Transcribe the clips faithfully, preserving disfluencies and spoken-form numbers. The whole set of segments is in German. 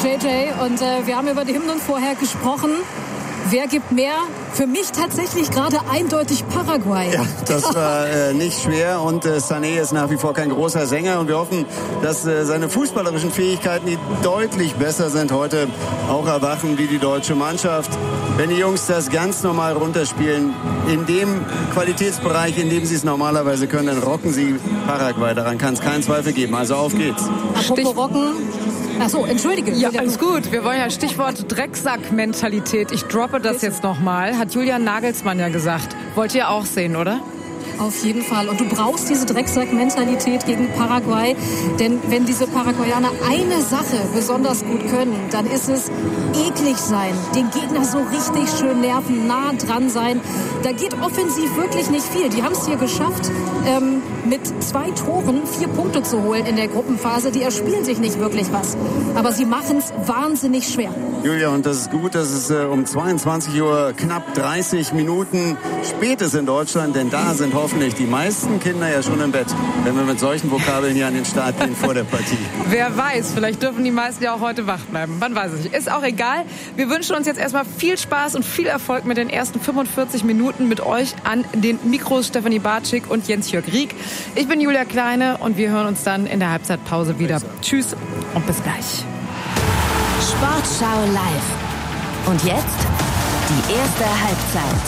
J J. Und äh, wir haben über die Hymnen vorher gesprochen. Wer gibt mehr? Für mich tatsächlich gerade eindeutig Paraguay. Ja, das war äh, nicht schwer und äh, Sané ist nach wie vor kein großer Sänger und wir hoffen, dass äh, seine fußballerischen Fähigkeiten, die deutlich besser sind, heute auch erwachen wie die deutsche Mannschaft. Wenn die Jungs das ganz normal runterspielen, in dem Qualitätsbereich, in dem sie es normalerweise können, dann rocken sie Paraguay. Daran kann es keinen Zweifel geben. Also auf geht's. Apropos rocken. Ach so, entschuldige. Ja, alles gut. Wir wollen ja Stichwort Drecksack-Mentalität. Ich droppe das jetzt nochmal. Hat Julian Nagelsmann ja gesagt. Wollt ihr auch sehen, oder? Auf jeden Fall. Und du brauchst diese Drecksack-Mentalität gegen Paraguay. Denn wenn diese Paraguayaner eine Sache besonders gut können, dann ist es eklig sein. Den Gegner so richtig schön nerven, nah dran sein. Da geht offensiv wirklich nicht viel. Die haben es hier geschafft, ähm, mit zwei Toren vier Punkte zu holen in der Gruppenphase. Die erspielen sich nicht wirklich was. Aber sie machen es wahnsinnig schwer. Julia, und das ist gut, dass es äh, um zweiundzwanzig Uhr knapp dreißig Minuten spät ist in Deutschland, denn da sind hoffentlich die meisten Kinder ja schon im Bett, wenn wir mit solchen Vokabeln hier an den Start gehen vor der Partie. Wer weiß, vielleicht dürfen die meisten ja auch heute wach bleiben. Man weiß es nicht. Ist auch egal. Wir wünschen uns jetzt erstmal viel Spaß und viel Erfolg mit den ersten fünfundvierzig Minuten mit euch an den Mikros Stefanie Bartschik und Jens-Jörg Rieck. Ich bin Julia Kleine und wir hören uns dann in der Halbzeitpause wieder. Tschüss und bis gleich. Sportschau live. Und jetzt die erste Halbzeit.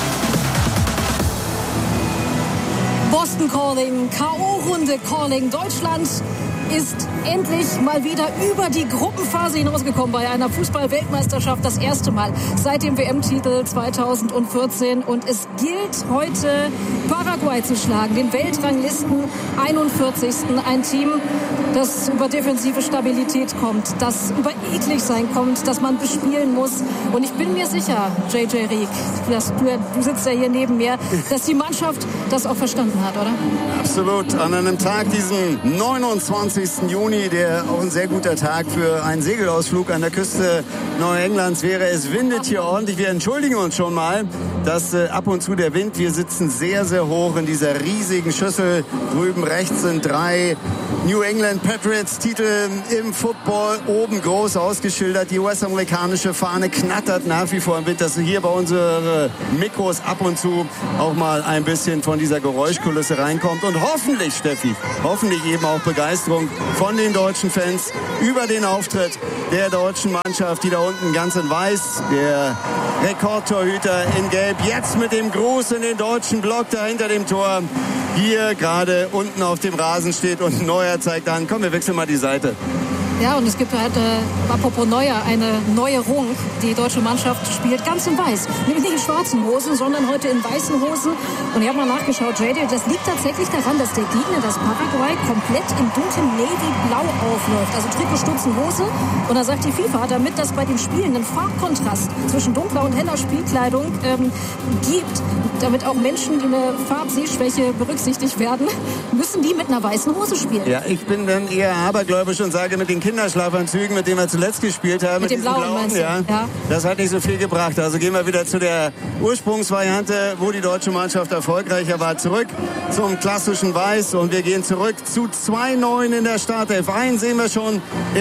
Boston Calling, K O-Runde Calling. Deutschland ist endlich mal wieder über die Gruppenphase hinausgekommen bei einer Fußball-Weltmeisterschaft. Das erste Mal seit dem W M-Titel zweitausendvierzehn. Und es gilt heute, Paraguay zu schlagen, den Weltranglisten einundvierzigsten Ein Team, das über defensive Stabilität kommt, das über eklig sein kommt, das man bespielen muss. Und ich bin mir sicher, J J Rieck, dass du, du sitzt ja hier neben mir, dass die Mannschaft das auch verstanden hat, oder? Absolut. An einem Tag, diesen neunundzwanzigsten Juni, der auch ein sehr guter Tag für einen Segelausflug an der Küste Neuenglands wäre. Es windet hier ordentlich. Wir entschuldigen uns schon mal, dass äh, ab und zu der Wind, wir sitzen sehr, sehr hoch in dieser riesigen Schüssel. Drüben rechts sind drei New England Patriots Titel im Football, oben groß ausgeschildert. Die US-amerikanische Fahne knattert nach wie vor im Wind, dass hier bei unseren Mikros ab und zu auch mal ein bisschen von dieser Geräuschkulisse reinkommt. Und hoffentlich, Steffi, hoffentlich eben auch Begeisterung von den deutschen Fans über den Auftritt der deutschen Mannschaft, die da unten ganz in weiß, der Rekordtorhüter in Gelb, jetzt mit dem Gruß in den deutschen Block da hinter dem Tor, hier gerade unten auf dem Rasen steht und Neuer zeigt an. Komm, wir wechseln mal die Seite. Ja, und es gibt halt, äh, apropos Neuer, eine Neuerung. Die deutsche Mannschaft spielt ganz in weiß. Nämlich nicht in schwarzen Hosen, sondern heute in weißen Hosen. Und ich habe mal nachgeschaut, J J, das liegt tatsächlich daran, dass der Gegner, das Paraguay, komplett in dunklem Navy-Blau aufläuft. Also Trikot, Stutzen, Hose. Und da sagt die FIFA, damit das bei den Spielen einen Farbkontrast zwischen dunkler und heller Spielkleidung ähm, gibt, damit auch Menschen, die eine Farbsehschwäche berücksichtigt werden, müssen die mit einer weißen Hose spielen. Ja, ich bin dann eher abergläubisch und sage, mit den Kinderschlafanzügen, mit denen wir zuletzt gespielt haben, mit, mit dem blauen, blauen meinst du? Ja, ja, das hat nicht so viel gebracht. Also gehen wir wieder zu der Ursprungsvariante, wo die deutsche Mannschaft erfolgreicher war, zurück zum klassischen Weiß und wir gehen zurück zu zwei Neuen in der Startelf. Einen sehen wir schon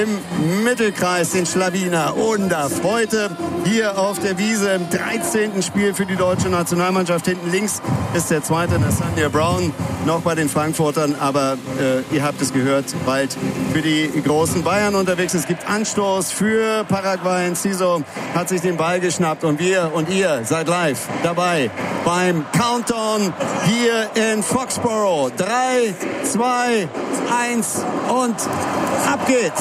im Mittelkreis, den Schlawiner Odendorf. Heute hier auf der Wiese im dreizehnten Spiel für die deutsche Nationalmannschaft. Hinten links ist der zweite, Nathaniel Brown, noch bei den Frankfurtern, aber äh, ihr habt es gehört, bald für die großen Bayern unterwegs. Es gibt Anstoß für Paraguay. Enciso hat sich den Ball geschnappt und wir und ihr seid live dabei beim Countdown hier in Foxborough. Drei, zwei, eins und ab geht's.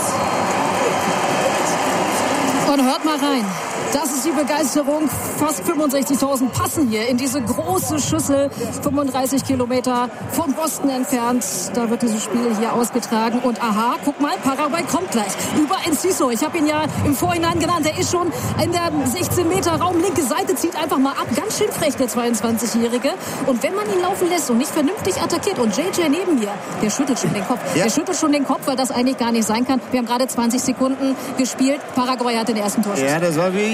Und hört mal rein. Das ist die Begeisterung. Fast fünfundsechzigtausend passen hier in diese große Schüssel, fünfunddreißig Kilometer von Boston entfernt. Da wird dieses Spiel hier ausgetragen. Und aha, guck mal, Paraguay kommt gleich. Über Enciso. Ich habe ihn ja im Vorhinein genannt. Er ist schon in der sechzehn Meter Raum. Linke Seite zieht einfach mal ab. Ganz schön frech, der zweiundzwanzigjährige. Und wenn man ihn laufen lässt und nicht vernünftig attackiert und J J neben mir, der schüttelt schon den Kopf. Ja. Der schüttelt schon den Kopf, weil das eigentlich gar nicht sein kann. Wir haben gerade zwanzig Sekunden gespielt. Paraguay hat den ersten Torschuss. Ja, das war wie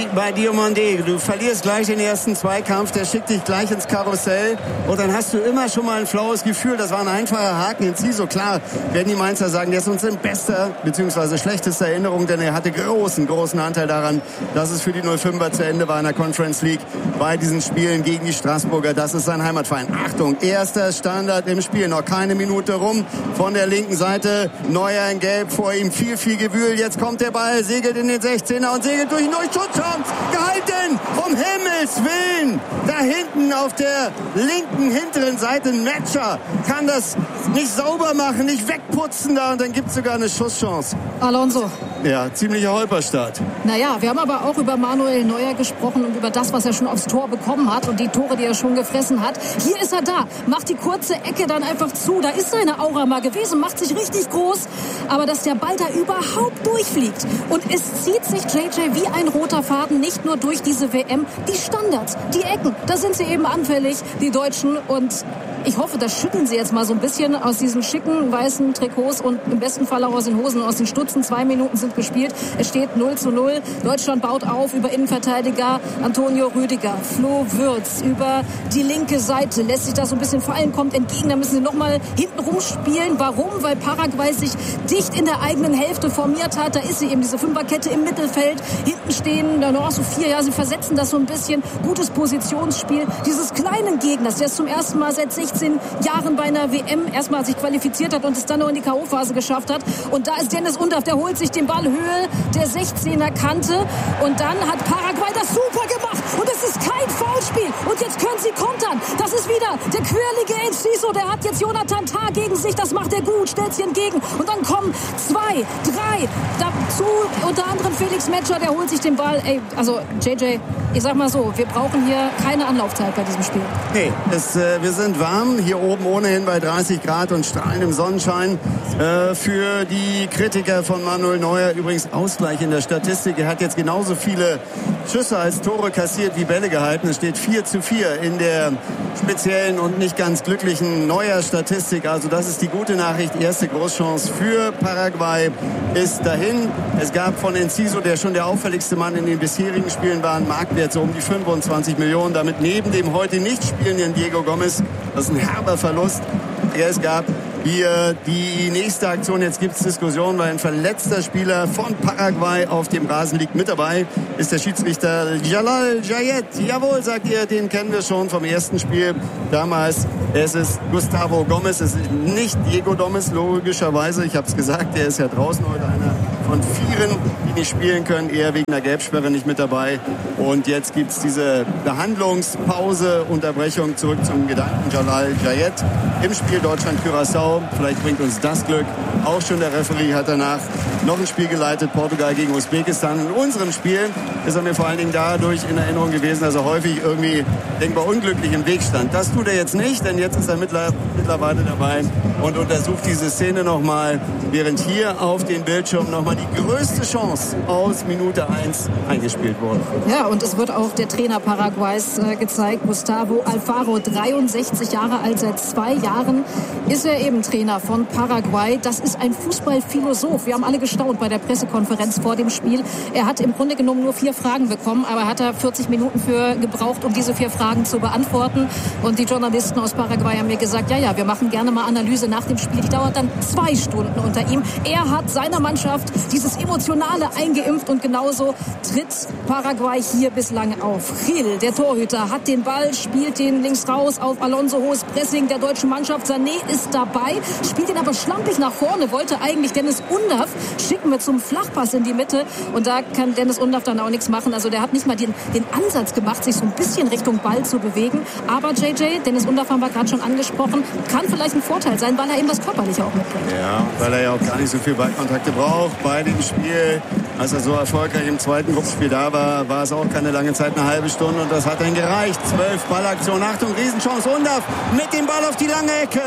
bei Diomandé. Du verlierst gleich den ersten Zweikampf, der schickt dich gleich ins Karussell und dann hast du immer schon mal ein flaues Gefühl. Das war ein einfacher Haken in Ziso. Klar, werden die Mainzer sagen, der ist uns in bester bzw. schlechtester Erinnerung, denn er hatte großen, großen Anteil daran, dass es für die null fünfer zu Ende war in der Conference League bei diesen Spielen gegen die Straßburger. Das ist sein Heimatverein. Achtung, erster Standard im Spiel. Noch keine Minute rum von der linken Seite. Neuer in Gelb, vor ihm viel, viel Gewühl. Jetzt kommt der Ball, segelt in den sechzehner und segelt durch neue Schutzchance. Gehalten! Um Himmels Willen! Da hinten auf der linken, hinteren Seite Metscher kann das nicht sauber machen, nicht wegputzen da und dann gibt es sogar eine Schusschance. Alonso. Ja, ziemlicher Holperstart. Naja, wir haben aber auch über Manuel Neuer gesprochen und über das, was er schon aufs Tor bekommen hat und die Tore, die er schon gefressen hat. Hier ist er da, macht die kurze Ecke dann einfach zu. Da ist seine Aura mal gewesen, macht sich richtig groß. Aber dass der Ball da überhaupt durchfliegt. Und es zieht sich J J wie ein roter Faden, nicht nur durch diese W M. Die Standards, die Ecken, da sind sie eben anfällig, die Deutschen. Und ich hoffe, das schütteln sie jetzt mal so ein bisschen aus diesen schicken weißen Trikots und im besten Fall auch aus den Hosen und aus den Stutzen. Zwei Minuten sind gespielt. Es steht null zu null. Deutschland baut auf über Innenverteidiger Antonio Rüdiger. Flo Würz über die linke Seite lässt sich das so ein bisschen fallen, kommt entgegen. Da müssen sie nochmal hinten rumspielen. Warum? Weil Paraguay sich dicht in der eigenen Hälfte formiert hat. Da ist sie eben, diese Fünferkette im Mittelfeld. Hinten stehen da noch so vier. Ja, sie versetzen das so ein bisschen. Gutes Positionsspiel dieses kleinen Gegners, der es zum ersten Mal seit sechzehn Jahren bei einer W M erstmal sich qualifiziert hat und es dann noch in die K O-Phase geschafft hat. Und da ist Dennis Undaff, der holt sich den Ball Höhe der sechzehner Kante und dann hat Paraguay das super gemacht und es ist kein Foulspiel und jetzt können sie kontern. Das ist wieder der quirlige Enciso, der hat jetzt Jonathan Tah gegen sich, das macht er gut, stellt sich entgegen und dann kommen zwei, drei dazu, unter anderem Felix Metscher, der holt sich den Ball. Ey, also J J, ich sag mal so, wir brauchen hier keine Anlaufzeit bei diesem Spiel. Nee, es, äh, wir sind warm, hier oben ohnehin bei dreißig Grad und strahlendem Sonnenschein. Äh, für die Kritiker von Manuel Neuer übrigens Ausgleich in der Statistik. Er hat jetzt genauso viele Schüsse als Tore kassiert wie Bälle gehalten. Es steht vier zu vier in der speziellen und nicht ganz glücklichen Neuer-Statistik. Also das ist die gute Nachricht. Erste Großchance für Paraguay ist dahin. Es gab von Enciso, der schon der auffälligste Mann in den bisherigen Spielen war, einen Marktwert so um die fünfundzwanzig Millionen. Damit neben dem heute nicht spielenden Diego Gomez. Das ist ein herber Verlust. Es gab hier die nächste Aktion. Jetzt gibt es Diskussionen, weil ein verletzter Spieler von Paraguay auf dem Rasen liegt. Mit dabei ist der Schiedsrichter Jalal Jayet. Jawohl, sagt ihr, den kennen wir schon vom ersten Spiel damals. Es ist Gustavo Gomez, es ist nicht Diego Gomez, logischerweise. Ich habe es gesagt, der ist ja draußen heute einer von vieren, die nicht spielen können, eher wegen der Gelbsperre nicht mit dabei. Und jetzt gibt es diese Behandlungspause, Unterbrechung, zurück zum Gedanken Jalal Jayet im Spiel Deutschland-Curaçao. Vielleicht bringt uns das Glück. Auch schon der Referee hat danach noch ein Spiel geleitet, Portugal gegen Usbekistan. In unserem Spiel ist er mir vor allen Dingen dadurch in Erinnerung gewesen, dass er häufig irgendwie denkbar unglücklich im Weg stand. Das tut er jetzt nicht, denn jetzt ist er mittlerweile dabei und untersucht diese Szene nochmal, während hier auf den Bildschirm nochmal die größte Chance aus Minute eins eingespielt wurde. Ja, und es wird auch der Trainer Paraguays äh, gezeigt, Gustavo Alfaro, dreiundsechzig Jahre alt, seit zwei Jahren ist er eben Trainer von Paraguay. Das ist ein Fußballphilosoph. Wir haben alle gestaunt bei der Pressekonferenz vor dem Spiel. Er hat im Grunde genommen nur vier Fragen bekommen, aber hat er vierzig Minuten für gebraucht, um diese vier Fragen zu beantworten. Und die Journalisten aus Paraguay haben mir gesagt, ja, ja, wir machen gerne mal Analyse nach dem Spiel. Die dauert dann zwei Stunden unter ihm. Er hat seiner Mannschaft dieses Emotionale eingeimpft und genauso tritt Paraguay hier bislang auf. Gil, der Torhüter, hat den Ball, spielt den links raus auf Alonso, hohes Pressing der deutschen Mannschaft. Sané ist dabei, spielt ihn aber schlampig nach vorne, wollte eigentlich Dennis Undaff schicken wir zum Flachpass in die Mitte und da kann Dennis Undaff dann auch nichts machen. Also der hat nicht mal den, den Ansatz gemacht, sich so ein bisschen Richtung Ball zu bewegen. Aber J J, Dennis Undaff haben wir gerade schon angesprochen, kann vielleicht ein Vorteil sein, weil er eben das Körperliche auch mitbringt. Ja, weil er ja auch gar nicht so viel Ballkontakte braucht bei dem Spiel. Als er so erfolgreich im zweiten Gruppenspiel da war, war es auch keine lange Zeit, eine halbe Stunde und das hat dann gereicht. Zwölf Ballaktionen, Achtung, Riesenchance, Undaff mit dem Ball auf die lange Ecke.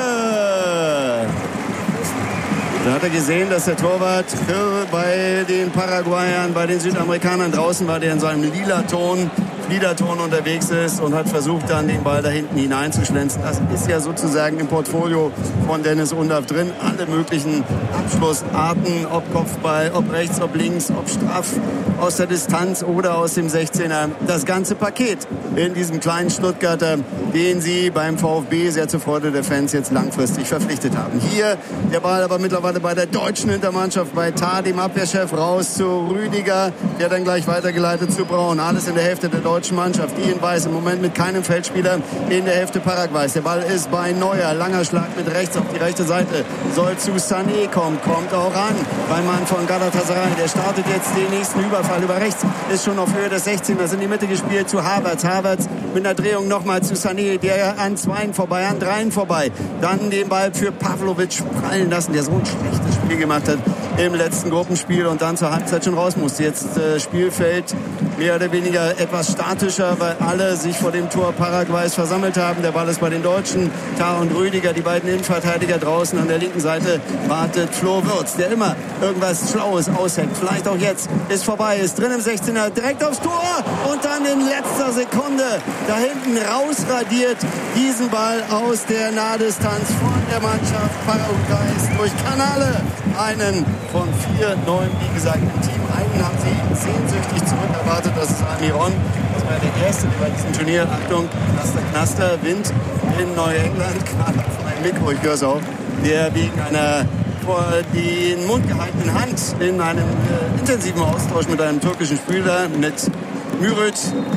Da hat er gesehen, dass der Torwart bei den Paraguayern, bei den Südamerikanern draußen war, der in seinem lila Ton Liederton unterwegs ist und hat versucht, dann den Ball da hinten hineinzuschlänzen. Das ist ja sozusagen im Portfolio von Dennis Undaff drin. Alle möglichen Abschlussarten, ob Kopfball, ob rechts, ob links, ob straff, aus der Distanz oder aus dem sechzehner. Das ganze Paket in diesem kleinen Stuttgarter, den sie beim VfB sehr zur Freude der Fans jetzt langfristig verpflichtet haben. Hier der Ball aber mittlerweile bei der deutschen Hintermannschaft, bei Tah, dem Abwehrchef, raus zu Rüdiger, der dann gleich weitergeleitet zu Braun. Alles in der Hälfte der deutschen Mannschaft. Die in Weiß im Moment mit keinem Feldspieler in der Hälfte Paraguays. Der Ball ist bei Neuer. Langer Schlag mit rechts auf die rechte Seite. Soll zu Sané kommen. Kommt auch ran. Beim Mann von Galatasaray. Der startet jetzt den nächsten Überfall über rechts. Ist schon auf Höhe des sechzehners in die Mitte gespielt zu Havertz. Havertz mit einer Drehung nochmal zu Sané. Der an Zweien vorbei, an Dreien vorbei. Dann den Ball für Pavlovic prallen lassen, der so ein schlechtes Spiel gemacht hat im letzten Gruppenspiel und dann zur Halbzeit schon raus musste. Jetzt äh, Spielfeld mehr oder weniger etwas statischer, weil alle sich vor dem Tor Paraguays versammelt haben. Der Ball ist bei den Deutschen. Tah und Rüdiger, die beiden Innenverteidiger draußen. An der linken Seite wartet Flo Wirtz, der immer irgendwas Schlaues ausheckt. Vielleicht auch jetzt. Ist vorbei, ist drin im sechzehner, direkt aufs Tor und dann in letzter Sekunde da hinten rausradiert diesen Ball aus der Nahdistanz von der Mannschaft Paraguays durch Canale. Einen von vier neuen, wie gesagt, im Team. Einen haben sie sehnsüchtig zurück erwartet, das ist Almiron. Das war der erste, der bei diesem Turnier, Achtung, Knaster, Knaster, Wind in Neuengland, gerade auf meinem Mikro, ich höre es auch, der wegen einer vor den Mund gehaltenen Hand in einem äh, intensiven Austausch mit einem türkischen Spieler, mit Mürit,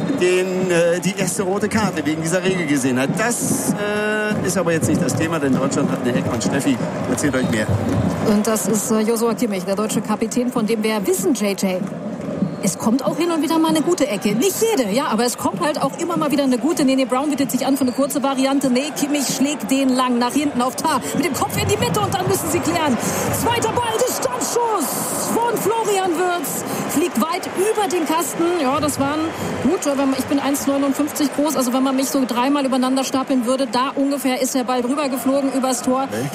den äh, die erste rote Karte wegen dieser Regel gesehen hat. Das äh, ist aber jetzt nicht das Thema, denn Deutschland hat eine Ecke. Und Steffi, erzählt euch mehr. Und das ist äh, Joshua Kimmich, der deutsche Kapitän, von dem wir wissen, J J. Es kommt auch hin und wieder mal eine gute Ecke. Nicht jede, ja, aber es kommt halt auch immer mal wieder eine gute. Nene Brown bietet sich an für eine kurze Variante. Nee, Kimmich schlägt den lang nach hinten auf Tah. Mit dem Kopf in die Mitte und dann müssen sie klären. Zweiter Ball, Distanzschuss von Florian Wirtz. Fliegt weit über den Kasten. Ja, das waren gut. Ich bin eins Komma neunundfünfzig groß. Also wenn man mich so dreimal übereinander stapeln würde, da ungefähr ist der Ball drüber geflogen übers Tor. Okay.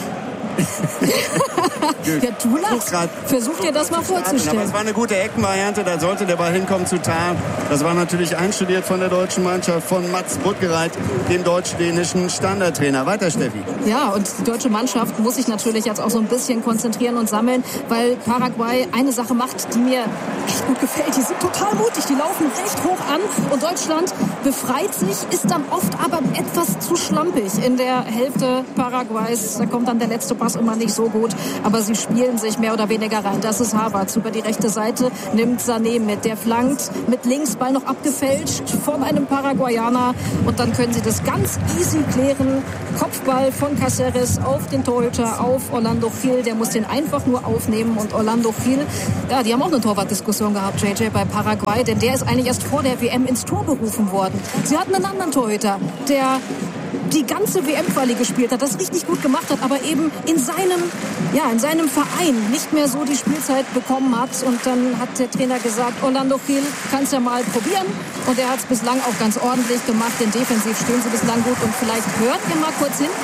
Ja, du lachst. Versuch dir das mal vorzustellen. Aber es war eine gute Eckenvariante, da sollte der Ball hinkommen zu Tah. Das war natürlich einstudiert von der deutschen Mannschaft, von Mats Budgereit, dem deutsch-dänischen Standardtrainer. Weiter, Steffi. Ja, und die deutsche Mannschaft muss sich natürlich jetzt auch so ein bisschen konzentrieren und sammeln, weil Paraguay eine Sache macht, die mir echt gut gefällt. Die sind total mutig, die laufen recht hoch an und Deutschland befreit sich, ist dann oft aber etwas zu schlampig in der Hälfte Paraguays. Da kommt dann der letzte Pass immer nicht so gut, aber sie spielen sich mehr oder weniger rein. Das ist Havertz über die rechte Seite, nimmt Sané mit, der flankt mit links, Ball noch abgefälscht von einem Paraguayaner und dann können sie das ganz easy klären. Kopfball von Cáceres auf den Torhüter, auf Orlando Gil, der muss den einfach nur aufnehmen und Orlando Gil, ja, die haben auch eine Torwartdiskussion gehabt, J J, bei Paraguay, denn der ist eigentlich erst vor der W M ins Tor berufen worden. Sie hatten einen anderen Torhüter, der die ganze W M-Quali gespielt hat, das richtig gut gemacht hat, aber eben in seinem, ja, in seinem Verein nicht mehr so die Spielzeit bekommen hat. Und dann hat der Trainer gesagt, Orlando Gil, kannst ja mal probieren. Und er hat es bislang auch ganz ordentlich gemacht, denn defensiv stehen sie bislang gut. Und vielleicht hört ihr mal kurz hin.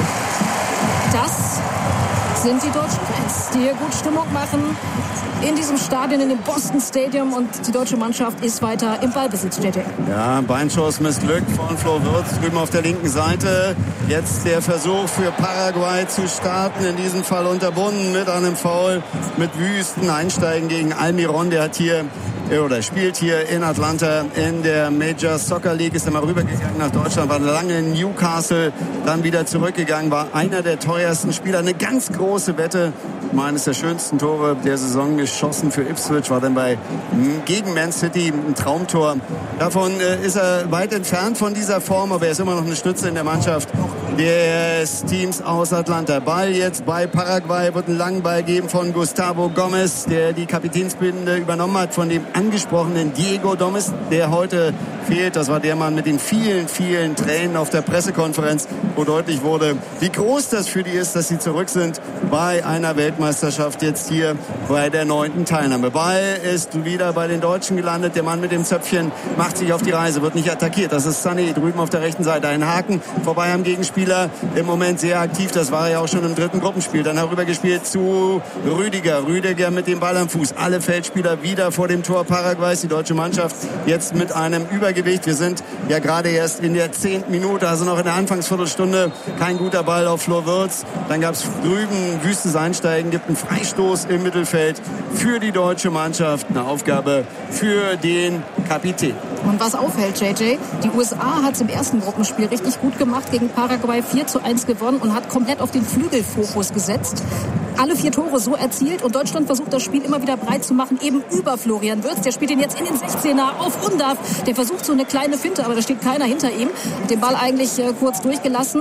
Das sind die deutschen Fans, die hier gut Stimmung machen in diesem Stadion, in dem Boston Stadium, und die deutsche Mannschaft ist weiter im Ballbesitz, J J. Ja, Beinschuss missglückt von Flo Wirtz drüben auf der linken Seite. Jetzt der Versuch für Paraguay zu starten, in diesem Fall unterbunden mit einem Foul, mit wüsten Einsteigen gegen Almiron. Der hat hier oder spielt hier in Atlanta in der Major Soccer League, ist einmal rübergegangen nach Deutschland, war lange in Newcastle, dann wieder zurückgegangen, war einer der teuersten Spieler, eine ganz große Wette, meines der schönsten Tore der Saison geschossen für Ipswich, war dann bei gegen Man City ein Traumtor. Davon äh, ist er weit entfernt von dieser Form, aber er ist immer noch eine Stütze in der Mannschaft des Teams aus Atlanta. Ball jetzt bei Paraguay, wird einen langen Ball geben von Gustavo Gomez, der die Kapitänsbinde übernommen hat von dem angesprochenen Diego Gomez, der heute fehlt. Das war der Mann mit den vielen, vielen Tränen auf der Pressekonferenz, wo deutlich wurde, wie groß das für die ist, dass sie zurück sind bei einer Weltmeisterschaft, jetzt hier bei der neunten Teilnahme. Ball ist wieder bei den Deutschen gelandet. Der Mann mit dem Zöpfchen macht sich auf die Reise, wird nicht attackiert. Das ist Sané drüben auf der rechten Seite. Ein Haken vorbei am Gegenspieler. Spieler im Moment sehr aktiv. Das war ja auch schon im dritten Gruppenspiel. Dann herübergespielt zu Rüdiger. Rüdiger mit dem Ball am Fuß. Alle Feldspieler wieder vor dem Tor Paraguays. Die deutsche Mannschaft jetzt mit einem Übergewicht. Wir sind ja gerade erst in der zehnten Minute, also noch in der Anfangsviertelstunde. Kein guter Ball auf Flo Wirtz. Dann gab es drüben wüstes Einsteigen, gibt einen Freistoß im Mittelfeld für die deutsche Mannschaft. Eine Aufgabe für den Kapitän. Und was auffällt, J J, die U S A hat es im ersten Gruppenspiel richtig gut gemacht, gegen Paraguay vier zu eins gewonnen und hat komplett auf den Flügelfokus gesetzt. Alle vier Tore so erzielt und Deutschland versucht das Spiel immer wieder breit zu machen, eben über Florian Wirtz. Der spielt ihn jetzt in den sechzehner auf Undav. Der versucht so eine kleine Finte, aber da steht keiner hinter ihm. Hat den Ball eigentlich äh, kurz durchgelassen.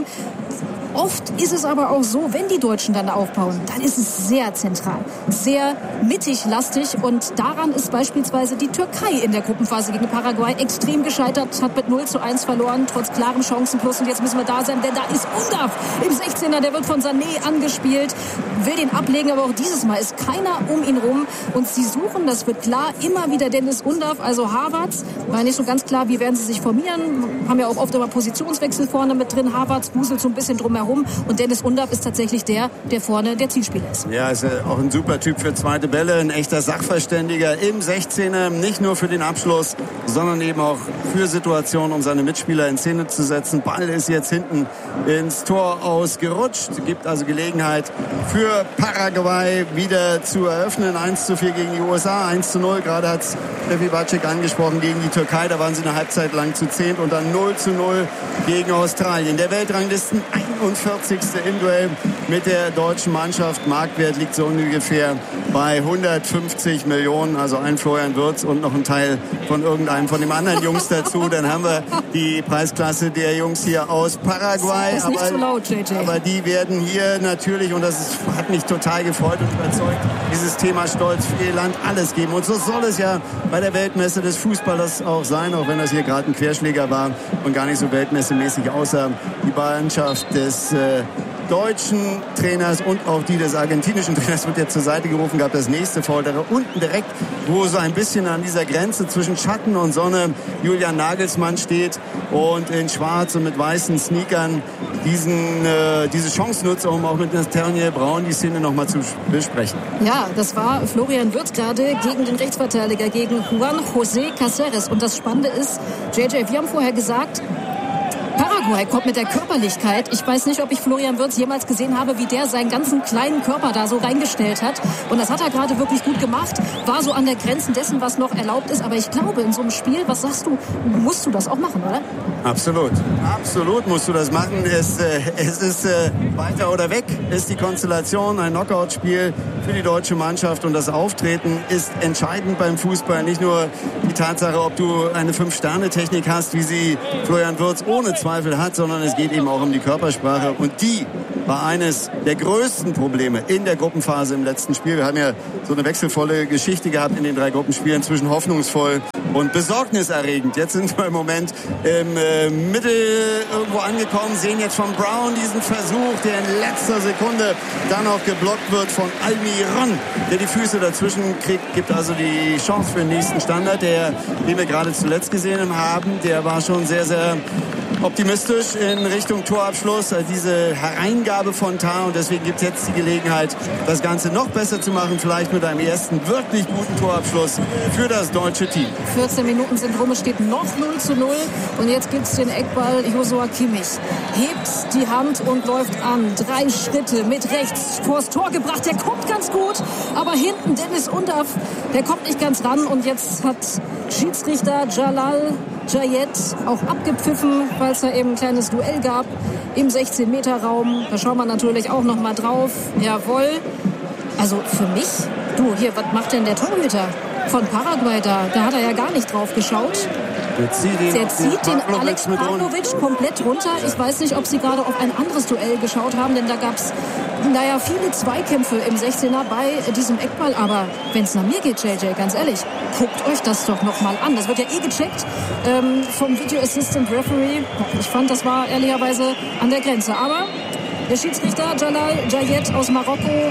Oft ist es aber auch so, wenn die Deutschen dann aufbauen, dann ist es sehr zentral, sehr mittig lastig und daran ist beispielsweise die Türkei in der Gruppenphase gegen Paraguay extrem gescheitert, hat mit null zu eins verloren, trotz klarem Chancenplus und jetzt müssen wir da sein, denn da ist Undav im sechzehner, der wird von Sané angespielt, will den ablegen, aber auch dieses Mal ist keiner um ihn rum und sie suchen, das wird klar, immer wieder Dennis Undav, also Havertz, war nicht so ganz klar, wie werden sie sich formieren, haben ja auch oft immer Positionswechsel vorne mit drin, Havertz wuselt so ein bisschen drumherum. Und Dennis Undav ist tatsächlich der, der vorne der Zielspieler ist. Ja, ist auch ein super Typ für zweite Bälle, ein echter Sachverständiger im sechzehner, nicht nur für den Abschluss, sondern eben auch für Situationen, um seine Mitspieler in Szene zu setzen. Ball ist jetzt hinten ins Tor ausgerutscht, gibt also Gelegenheit für Paraguay wieder zu eröffnen. eins zu vier gegen die U S A, eins zu null, gerade hat Steffi Bacik angesprochen, gegen die Türkei, da waren sie eine Halbzeit lang zu zehnt und dann null zu null gegen Australien. Der Weltranglisten einundvierzigste im Duell mit der deutschen Mannschaft. Marktwert liegt so ungefähr bei hundertfünfzig Millionen, also ein Florian Wirtz und noch ein Teil von irgendeinem von den anderen Jungs dazu. Dann haben wir die Preisklasse der Jungs hier aus Paraguay. Das ist nicht aber, so laut, J J. aber die werden hier natürlich, und das ist, hat mich total gefreut und überzeugt, dieses Thema Stolz für ihr Land alles geben. Und so soll es ja bei der Weltmesse des Fußballers auch sein, auch wenn das hier gerade ein Querschläger war und gar nicht so weltmessemäßig aussah. Die Mannschaft des äh, deutschen Trainers und auch die des argentinischen Trainers wird jetzt zur Seite gerufen, gab das nächste Foul da unten direkt, wo so ein bisschen an dieser Grenze zwischen Schatten und Sonne Julian Nagelsmann steht und in schwarz und mit weißen Sneakern diesen, äh, diese Chance nutzt, um auch mit Nathaniel Braun die Szene nochmal zu besprechen. Ja, das war Florian Wirtz gerade gegen den Rechtsverteidiger, gegen Juan José Cáceres. Und das Spannende ist, J J, wir haben vorher gesagt, Paraguay kommt mit der Körperlichkeit. Ich weiß nicht, ob ich Florian Wirtz jemals gesehen habe, wie der seinen ganzen kleinen Körper da so reingestellt hat. Und das hat er gerade wirklich gut gemacht. War so an der Grenze dessen, was noch erlaubt ist. Aber ich glaube, in so einem Spiel, was sagst du, musst du das auch machen, oder? Absolut. Absolut musst du das machen. Es, äh, es ist äh, weiter oder weg, ist die Konstellation. Ein Knockout-Spiel für die deutsche Mannschaft. Und das Auftreten ist entscheidend beim Fußball. Nicht nur die Tatsache, ob du eine Fünf-Sterne-Technik hast, wie sie Florian Wirtz ohne Zweifel hat, sondern es geht eben auch um die Körpersprache. Und die war eines der größten Probleme in der Gruppenphase im letzten Spiel. Wir haben ja so eine wechselvolle Geschichte gehabt in den drei Gruppenspielen, zwischen hoffnungsvoll und besorgniserregend. Jetzt sind wir im Moment im äh, Mittel irgendwo angekommen, sehen jetzt von Brown diesen Versuch, der in letzter Sekunde dann auch geblockt wird von Almiron, der die Füße dazwischen kriegt, gibt also die Chance für den nächsten Standard, der, den wir gerade zuletzt gesehen haben. Der war schon sehr, sehr optimistisch in Richtung Torabschluss, diese Hereingabe von Tah, und deswegen gibt es jetzt die Gelegenheit, das Ganze noch besser zu machen, vielleicht mit einem ersten wirklich guten Torabschluss für das deutsche Team. vierzehn Minuten sind rum, es steht noch null zu null und jetzt gibt es den Eckball. Joshua Kimmich hebt die Hand und läuft an. Drei Schritte mit rechts vors Tor gebracht, der kommt ganz gut, aber hinten Dennis Undav, der kommt nicht ganz ran und jetzt hat Schiedsrichter Jalal Jayet auch abgepfiffen, weil es da eben ein kleines Duell gab im sechzehn-Meter-Raum. Da schauen wir natürlich auch noch mal drauf. Jawohl. Also für mich, du, hier, was macht denn der Torhüter von Paraguay da? Da hat er ja gar nicht drauf geschaut. Der zieht den, der zieht den, den Alex Pavlovic komplett runter. Ich weiß nicht, ob sie gerade auf ein anderes Duell geschaut haben, denn da gab es naja, viele Zweikämpfe im sechzehner bei diesem Eckball. Aber wenn es nach mir geht, J J, ganz ehrlich, guckt euch das doch noch mal an. Das wird ja eh gecheckt ähm, vom Video Assistant Referee. Ich fand, das war ehrlicherweise an der Grenze. Aber der Schiedsrichter Jalal Jayet aus Marokko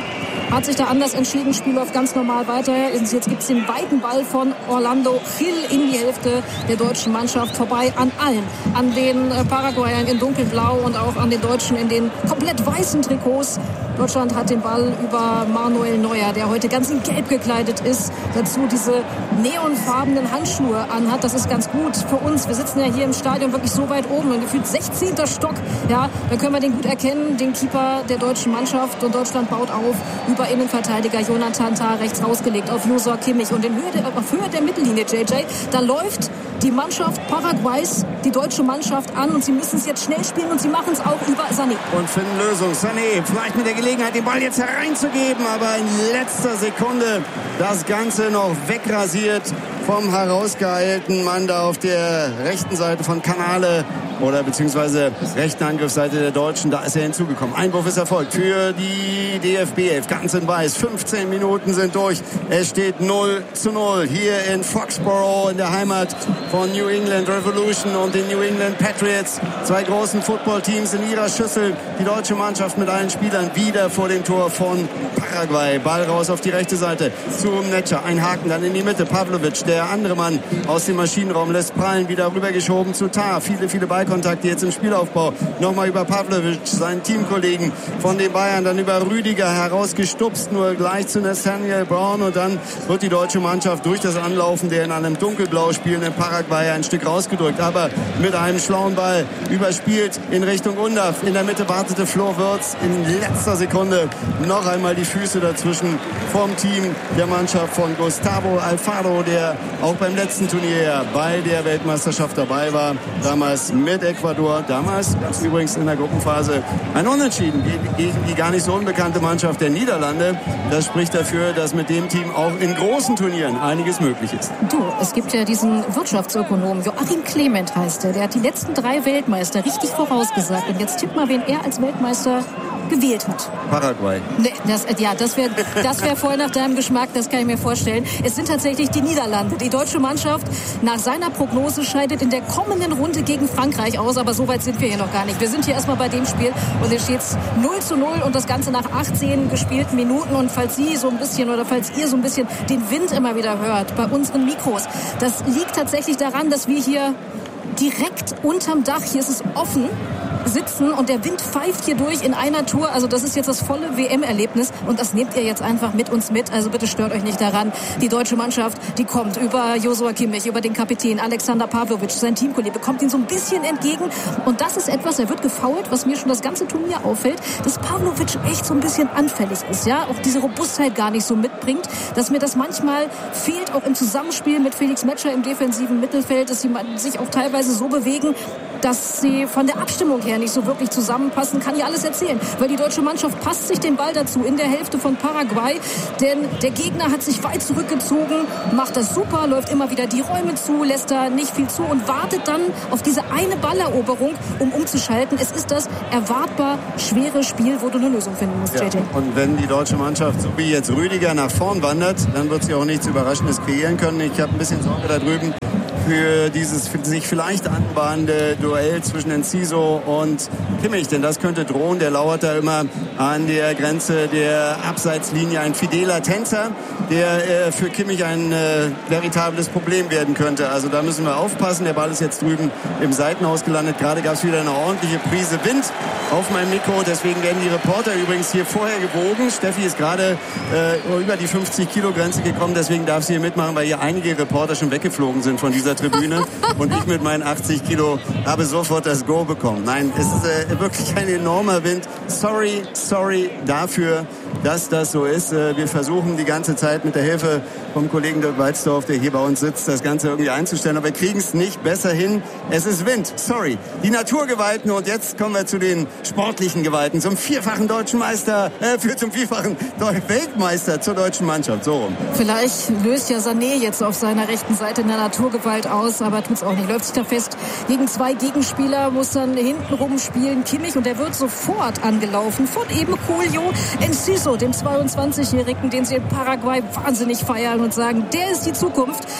hat sich da anders entschieden. Spiel läuft ganz normal weiter. Jetzt gibt es den weiten Ball von Orlando Gil in die Hälfte der deutschen Mannschaft vorbei an allen. An den Paraguayern in dunkelblau und auch an den Deutschen in den komplett weißen Trikots. Deutschland hat den Ball über Manuel Neuer, der heute ganz in Gelb gekleidet ist. Dazu diese neonfarbenen Handschuhe anhat. Das ist ganz gut für uns. Wir sitzen ja hier im Stadion wirklich so weit oben. Ein gefühlt sechzehnter Stock. Ja, da können wir den gut erkennen. Den Keeper der deutschen Mannschaft. Und Deutschland baut auf über Innenverteidiger Jonathan Tah, rechts rausgelegt auf Joshua Kimmich. Und in Höhe der, auf Höhe der Mittellinie, J J, da läuft die Mannschaft Paraguays die deutsche Mannschaft an. Und sie müssen es jetzt schnell spielen. Und sie machen es auch über Sané. Und finden Lösung. Sané, vielleicht mit der Gelegenheit, den Ball jetzt hereinzugeben. Aber in letzter Sekunde das Ganze noch wegrasiert vom herausgeeilten Mann da auf der rechten Seite von Canale oder beziehungsweise rechten Angriffsseite der Deutschen. Da ist er hinzugekommen. Einwurf ist erfolgt für die D F B elf. Ganz in weiß. fünfzehn Minuten sind durch. Es steht null zu null hier in Foxborough in der Heimat von New England Revolution und den New England Patriots. Zwei großen Footballteams in ihrer Schüssel. Die deutsche Mannschaft mit allen Spielern wieder vor dem Tor von Paraguay. Ball raus auf die rechte Seite zu Netscher. Ein Haken dann in die Mitte. Pavlovic, der andere Mann aus dem Maschinenraum, lässt prallen. Wieder rübergeschoben zu Tah. Viele, viele Ballkontakte jetzt im Spielaufbau. Nochmal über Pavlovic, seinen Teamkollegen von den Bayern. Dann über Rüdiger herausgestupst, nur gleich zu Nathaniel Brown. Und dann wird die deutsche Mannschaft durch das Anlaufen der in einem dunkelblau spielenden Paraguay ein Stück rausgedrückt. Aber mit einem schlauen Ball überspielt in Richtung Undav. In der Mitte wartete Flo Wirtz in letzter Sekunde noch einmal die Füße dazwischen vom Team der Mannschaft von Gustavo Alfaro, der auch beim letzten Turnier bei der Weltmeisterschaft dabei war. Damals mit Ecuador. Damals gab es übrigens in der Gruppenphase ein Unentschieden gegen die gar nicht so unbekannte Mannschaft der Niederlande. Das spricht dafür, dass mit dem Team auch in großen Turnieren einiges möglich ist. Du, es gibt ja diesen Wirtschaftsökonom, Joachim Clement heißt er. Der hat die letzten drei Weltmeister richtig vorausgesagt. Und jetzt tipp mal, wen er als Weltmeister gewählt hat. Paraguay. Nee, das, ja, das wäre das wär voll nach deinem Geschmack, das kann ich mir vorstellen. Es sind tatsächlich die Niederlande. Die deutsche Mannschaft nach seiner Prognose scheidet in der kommenden Runde gegen Frankreich aus, aber so weit sind wir hier noch gar nicht. Wir sind hier erstmal bei dem Spiel und es steht null zu null und das Ganze nach achtzehn gespielten Minuten. Und falls Sie so ein bisschen oder falls ihr so ein bisschen den Wind immer wieder hört bei unseren Mikros, das liegt tatsächlich daran, dass wir hier direkt unterm Dach, hier ist es offen, sitzen und der Wind pfeift hier durch in einer Tour. Also das ist jetzt das volle W M-Erlebnis und das nehmt ihr jetzt einfach mit uns mit. Also bitte stört euch nicht daran. Die deutsche Mannschaft, die kommt über Joshua Kimmich, über den Kapitän Alexander Pavlovic, sein Teamkollege, bekommt ihn so ein bisschen entgegen. Und das ist etwas, er wird gefoult, was mir schon das ganze Turnier auffällt, dass Pavlovic echt so ein bisschen anfällig ist. Ja, auch diese Robustheit gar nicht so mitbringt, dass mir das manchmal fehlt, auch im Zusammenspiel mit Felix Metscher im defensiven Mittelfeld, dass sie sich auch teilweise so bewegen, dass sie von der Abstimmung her nicht so wirklich zusammenpassen, kann ja alles erzählen. Weil die deutsche Mannschaft passt sich den Ball dazu in der Hälfte von Paraguay. Denn der Gegner hat sich weit zurückgezogen, macht das super, läuft immer wieder die Räume zu, lässt da nicht viel zu und wartet dann auf diese eine Balleroberung, um umzuschalten. Es ist das erwartbar schwere Spiel, wo du eine Lösung finden musst, ja. J J. Und wenn die deutsche Mannschaft, so wie jetzt Rüdiger, nach vorn wandert, dann wird sie auch nichts Überraschendes kreieren können. Ich habe ein bisschen Sorge da drüben für dieses für sich vielleicht anbahnende Duell zwischen Enciso und Kimmich, denn das könnte drohen. Der lauert da immer an der Grenze der Abseitslinie, ein fideler Tänzer, der äh, für Kimmich ein äh, veritables Problem werden könnte. Also da müssen wir aufpassen. Der Ball ist jetzt drüben im Seitenhaus gelandet. Gerade gab es wieder eine ordentliche Prise Wind auf meinem Mikro. Deswegen werden die Reporter übrigens hier vorher gewogen. Steffi ist gerade äh, über die fünfzig Kilo Grenze gekommen. Deswegen darf sie hier mitmachen, weil hier einige Reporter schon weggeflogen sind von dieser Tribüne. Und ich mit meinen achtzig Kilo habe sofort das Go bekommen. Nein, es ist äh, wirklich ein enormer Wind. Sorry, sorry dafür, dass das so ist. Äh, wir versuchen die ganze Zeit mit der Hilfe vom Kollegen Dirk Walzdorf, der hier bei uns sitzt, das Ganze irgendwie einzustellen. Aber wir kriegen es nicht besser hin. Es ist Wind. Sorry. Die Naturgewalten. Und jetzt kommen wir zu den sportlichen Gewalten. Zum vierfachen deutschen Meister, äh, für zum vierfachen Weltmeister zur deutschen Mannschaft. So rum. Vielleicht löst ja Sané jetzt auf seiner rechten Seite in der Naturgewalt aus, aber tut's auch nicht. Läuft sich da fest gegen zwei Gegenspieler, muss dann hintenrum spielen Kimmich und der wird sofort angelaufen von eben Julio Enciso, dem zweiundzwanzigjährigen, den sie in Paraguay wahnsinnig feiern und sagen, der ist die Zukunft.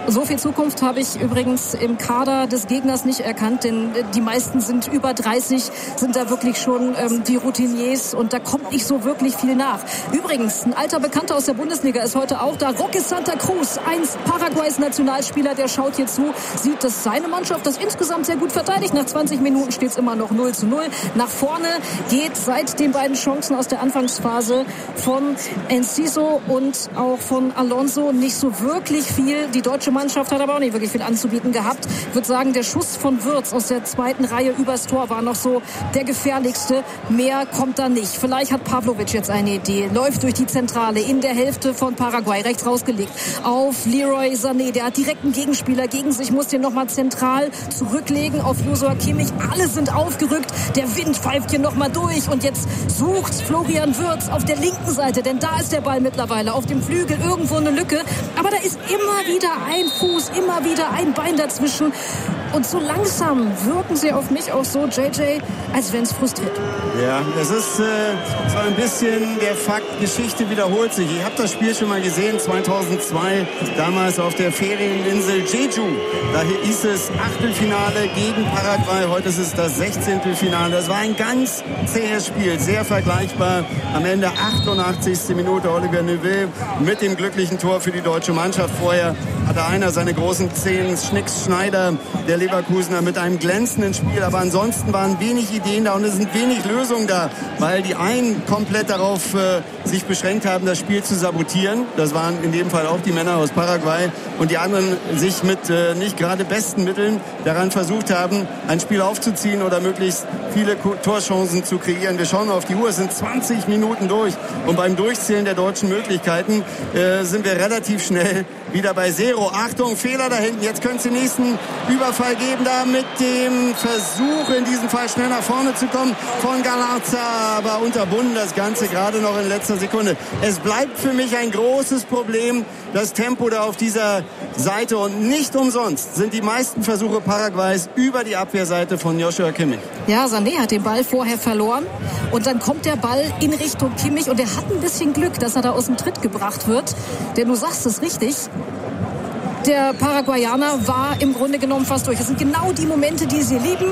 So viel Zukunft habe ich übrigens im Kader des Gegners nicht erkannt, denn die meisten sind über dreißig, sind da wirklich schon ähm, die Routiniers und da kommt nicht so wirklich viel nach. Übrigens, ein alter Bekannter aus der Bundesliga ist heute auch da. Roque Santa Cruz, einst Paraguays Nationalspieler, der schaut hier zu, sieht, dass seine Mannschaft das insgesamt sehr gut verteidigt. Nach zwanzig Minuten steht es immer noch null zu null. Nach vorne geht seit den beiden Chancen aus der Anfangsphase von Enciso und auch von Alonso nicht so wirklich viel. Die deutsche Mannschaft hat aber auch nicht wirklich viel anzubieten gehabt. Ich würde sagen, der Schuss von Wirtz aus der zweiten Reihe übers Tor war noch so der gefährlichste. Mehr kommt da nicht. Vielleicht hat Pavlovic jetzt eine Idee. Läuft durch die Zentrale in der Hälfte von Paraguay, rechts rausgelegt auf Leroy Sané. Der hat direkt einen Gegenspieler gegen sich, muss den nochmal zentral zurücklegen auf Joshua Kimmich. Alle sind aufgerückt. Der Wind pfeift hier nochmal durch und jetzt sucht Florian Wirtz auf der linken Seite, denn da ist der Ball mittlerweile auf dem Flügel, irgendwo eine Lücke. Aber da ist immer wieder ein Fuß, immer wieder ein Bein dazwischen. Und so langsam wirken sie auf mich auch so, J J, als wenn es frustriert. Ja, das ist äh, so ein bisschen der Fakt, Geschichte wiederholt sich. Ich habe das Spiel schon mal gesehen, zweitausendzwei, damals auf der Ferieninsel Jeju. Da hieß es Achtelfinale gegen Paraguay, heute ist es das Sechzehntelfinale. Das war ein ganz zähes Spiel, sehr vergleichbar. Am Ende achtundachtzigste Minute Olivier Neuville mit dem glücklichen Tor für die deutsche Mannschaft. Vorher hatte einer seine großen Zehen, Schnicks Schneider, der Leverkusener, mit einem glänzenden Spiel. Aber ansonsten waren wenig Ideen da und es sind wenig Lösungen da, weil die einen komplett darauf äh, sich beschränkt haben, das Spiel zu sabotieren. Das waren in dem Fall auch die Männer aus Paraguay. Und die anderen sich mit äh, nicht gerade besten Mitteln daran versucht haben, ein Spiel aufzuziehen oder möglichst viele Torchancen zu kreieren. Wir schauen auf die Uhr, es sind zwanzig Minuten durch. Und beim Durchzählen der deutschen Möglichkeiten äh, sind wir relativ schnell wieder bei Zero. Achtung, Fehler da hinten. Jetzt könnte es den nächsten Überfall geben, da mit dem Versuch, in diesem Fall schnell nach vorne zu kommen von Galarza, aber unterbunden das Ganze gerade noch in letzter Sekunde. Es bleibt für mich ein großes Problem, das Tempo da auf dieser Seite, und nicht umsonst sind die meisten Versuche Paraguays über die Abwehrseite von Joshua Kimmich. Ja, Sané hat den Ball vorher verloren und dann kommt der Ball in Richtung Kimmich und er hat ein bisschen Glück, dass er da aus dem Tritt gebracht wird, denn du sagst es richtig, der Paraguayaner war im Grunde genommen fast durch. Das sind genau die Momente, die sie lieben,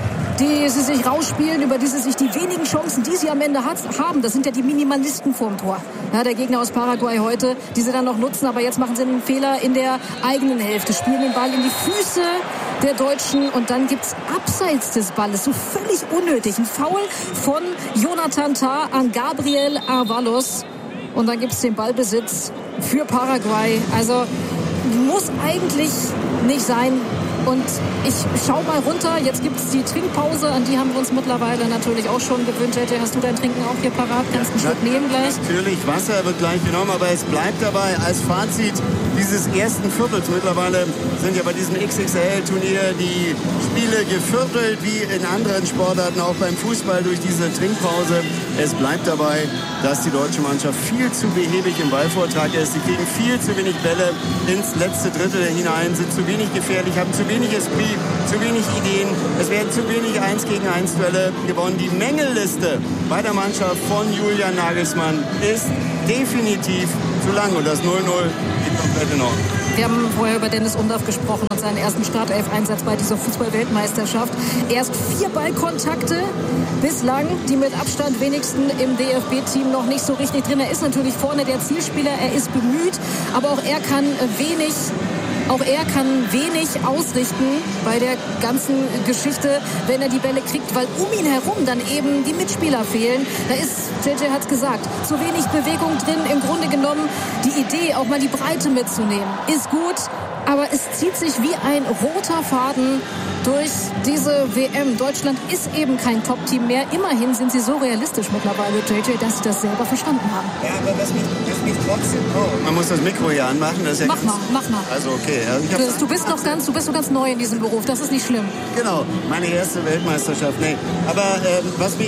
die sie sich rausspielen, über die sie sich die wenigen Chancen, die sie am Ende hat, haben. Das sind ja die Minimalisten vorm Tor. Ja, der Gegner aus Paraguay heute, die sie dann noch nutzen, aber jetzt machen sie einen Fehler in der eigenen Hälfte, spielen den Ball in die Füße der Deutschen und dann gibt's abseits des Balles, so völlig unnötig, ein Foul von Jonathan Tah an Gabriel Avalos und dann gibt's den Ballbesitz für Paraguay. Also muss eigentlich nicht sein. Und ich schau mal runter, jetzt gibt es die Trinkpause, an die haben wir uns mittlerweile natürlich auch schon gewöhnt. J J, hast du dein Trinken auch hier parat? Kannst einen Schluck nehmen gleich? Natürlich, Wasser wird gleich genommen, aber es bleibt dabei als Fazit dieses ersten Viertels. Mittlerweile sind ja bei diesem X X L-Turnier die Spiele geviertelt, wie in anderen Sportarten, auch beim Fußball durch diese Trinkpause. Es bleibt dabei, dass die deutsche Mannschaft viel zu behäbig im Ballvortrag ist. Sie kriegen viel zu wenig Bälle ins letzte Drittel hinein, sind zu wenig gefährlich, haben zu wenig Esprit, zu wenig Ideen. Es werden zu wenig eins gegen eins Duelle gewonnen. Die Mängelliste bei der Mannschaft von Julian Nagelsmann ist definitiv zu lang und das null null geht komplett in Ordnung. Wir haben vorher über Dennis Undaff gesprochen und seinen ersten Startelf-Einsatz bei dieser Fußball-Weltmeisterschaft. Erst vier Ballkontakte bislang, die mit Abstand wenigsten im D F B-Team noch nicht so richtig drin. Er ist natürlich vorne der Zielspieler, er ist bemüht, aber auch er kann wenig Auch er kann wenig ausrichten bei der ganzen Geschichte, wenn er die Bälle kriegt, weil um ihn herum dann eben die Mitspieler fehlen. Da ist, J J hat's gesagt, zu wenig Bewegung drin. Im Grunde genommen die Idee, auch mal die Breite mitzunehmen, ist gut. Aber es zieht sich wie ein roter Faden durch diese W M. Deutschland ist eben kein Top-Team mehr. Immerhin sind sie so realistisch mittlerweile, J J, dass sie das selber verstanden haben. Ja, aber was mich, was mich trotzdem... Oh, man muss das Mikro hier anmachen. Das ist ja mach ganz, mal, mach mal. Also okay. Also ich du, du, bist noch ganz, du bist noch ganz neu in diesem Beruf. Das ist nicht schlimm. Genau, meine erste Weltmeisterschaft. Nee. Aber ähm, was mich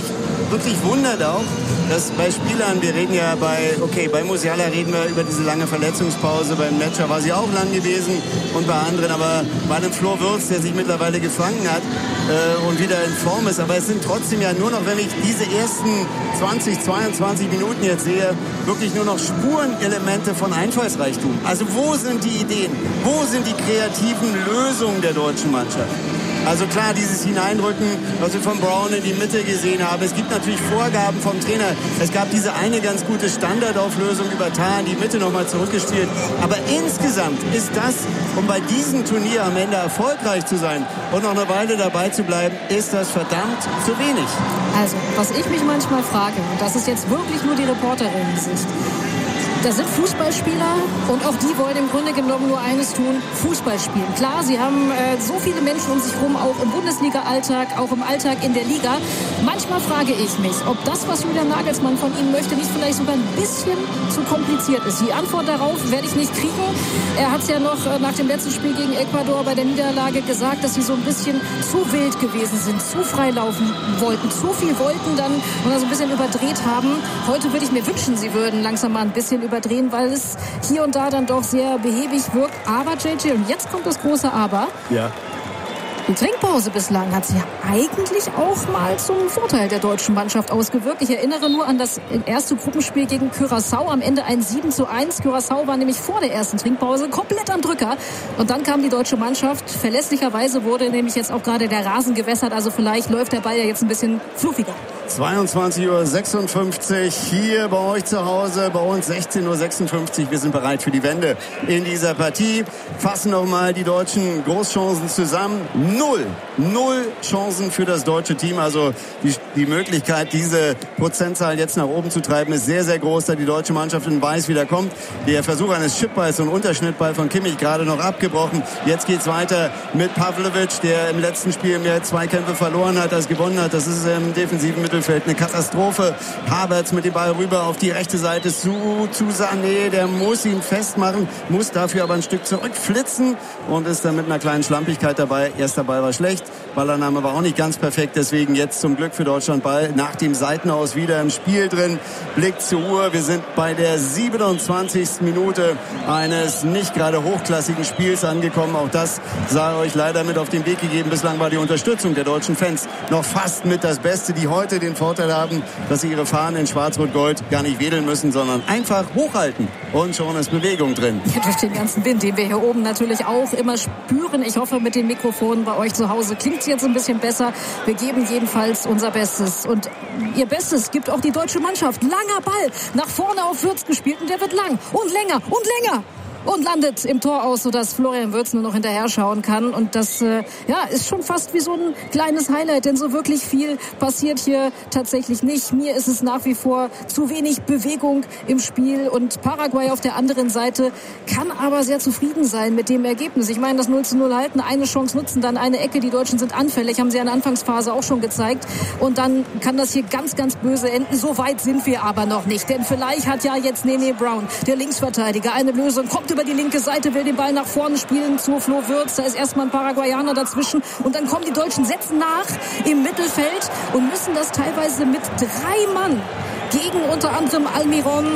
wirklich wundert auch, dass bei Spielern, wir reden ja bei, okay, bei Musiala reden wir über diese lange Verletzungspause, beim Matcher war sie auch lang gewesen und bei anderen, aber bei einem Flo Würz, der sich mittlerweile gefangen hat äh, und wieder in Form ist, aber es sind trotzdem ja nur noch, wenn ich diese ersten zwanzig, zweiundzwanzig Minuten jetzt sehe, wirklich nur noch Spurenelemente von Einfallsreichtum. Also wo sind die Ideen? Wo sind die kreativen Lösungen der deutschen Mannschaft? Also klar, dieses Hineinrücken, was wir von Brown in die Mitte gesehen haben. Es gibt natürlich Vorgaben vom Trainer. Es gab diese eine ganz gute Standardauflösung über Tah in die Mitte nochmal zurückgespielt. Aber insgesamt ist das, um bei diesem Turnier am Ende erfolgreich zu sein und noch eine Weile dabei zu bleiben, ist das verdammt zu wenig. Also, was ich mich manchmal frage, und das ist jetzt wirklich nur die Reporterinnen-Sicht, das sind Fußballspieler und auch die wollen im Grunde genommen nur eines tun, Fußball spielen. Klar, sie haben äh, so viele Menschen um sich herum, auch im Bundesliga-Alltag, auch im Alltag in der Liga. Manchmal frage ich mich, ob das, was Julian Nagelsmann von ihnen möchte, nicht vielleicht sogar ein bisschen zu kompliziert ist. Die Antwort darauf werde ich nicht kriegen. Er hat es ja noch äh, nach dem letzten Spiel gegen Ecuador bei der Niederlage gesagt, dass sie so ein bisschen zu wild gewesen sind, zu frei laufen wollten, zu viel wollten dann und dann so ein bisschen überdreht haben. Heute würde ich mir wünschen, sie würden langsam mal ein bisschen überdrehen, weil es hier und da dann doch sehr behäbig wirkt. Aber J J, und jetzt kommt das große Aber. Ja. Die Trinkpause bislang hat sich ja eigentlich auch mal zum Vorteil der deutschen Mannschaft ausgewirkt. Ich erinnere nur an das erste Gruppenspiel gegen Curaçao, am Ende ein sieben zu eins. Curaçao war nämlich vor der ersten Trinkpause komplett am Drücker. Und dann kam die deutsche Mannschaft. Verlässlicherweise wurde nämlich jetzt auch gerade der Rasen gewässert. Also vielleicht läuft der Ball ja jetzt ein bisschen fluffiger. zweiundzwanzig Uhr sechsundfünfzig hier bei euch zu Hause, bei uns sechzehn Uhr sechsundfünfzig. Wir sind bereit für die Wende in dieser Partie. Fassen nochmal die deutschen Großchancen zusammen. Null, null Chancen für das deutsche Team. Also die, die Möglichkeit, diese Prozentzahl jetzt nach oben zu treiben, ist sehr, sehr groß, da die deutsche Mannschaft in Weiß wieder kommt. Der Versuch eines Chipballs und Unterschnittball von Kimmich gerade noch abgebrochen. Jetzt geht's weiter mit Pavlovic, der im letzten Spiel mehr Zweikämpfe verloren hat als gewonnen hat. Das ist im defensiven Mittelfeld eine Katastrophe. Havertz mit dem Ball rüber auf die rechte Seite zu, zu Sané. Der muss ihn festmachen, muss dafür aber ein Stück zurückflitzen und ist dann mit einer kleinen Schlampigkeit dabei. Erster Ball war schlecht, Ballannahme war auch nicht ganz perfekt, deswegen jetzt zum Glück für Deutschland Ball nach dem Seitenaus wieder im Spiel drin. Blick zur Uhr, wir sind bei der siebenundzwanzigsten Minute eines nicht gerade hochklassigen Spiels angekommen. Auch das sei euch leider mit auf den Weg gegeben. Bislang war die Unterstützung der deutschen Fans noch fast mit das Beste, die heute den Vorteil haben, dass sie ihre Fahnen in Schwarz-Rot-Gold gar nicht wedeln müssen, sondern einfach hochhalten und schon ist Bewegung drin. Ja, durch den ganzen Wind, den wir hier oben natürlich auch immer spüren. Ich hoffe, mit den Mikrofonen bei euch zu Hause klingt es jetzt ein bisschen besser. Wir geben jedenfalls unser Bestes. Und ihr Bestes gibt auch die deutsche Mannschaft. Langer Ball nach vorne auf Würz gespielt und der wird lang und länger und länger. Und landet im Tor aus, sodass Florian Würz nur noch hinterher schauen kann. Und das äh, ja, ist schon fast wie so ein kleines Highlight, denn so wirklich viel passiert hier tatsächlich nicht. Mir ist es nach wie vor zu wenig Bewegung im Spiel. Und Paraguay auf der anderen Seite kann aber sehr zufrieden sein mit dem Ergebnis. Ich meine, das null zu null halten, eine Chance nutzen, dann eine Ecke. Die Deutschen sind anfällig, haben sie in der Anfangsphase auch schon gezeigt. Und dann kann das hier ganz, ganz böse enden. So weit sind wir aber noch nicht. Denn vielleicht hat ja jetzt Nene Brown, der Linksverteidiger, eine Lösung, kommt über die linke Seite, will den Ball nach vorne spielen zu Flo Würz. Da ist erstmal ein Paraguayaner dazwischen. Und dann kommen die Deutschen, setzen nach im Mittelfeld und müssen das teilweise mit drei Mann gegen unter anderem Almiron,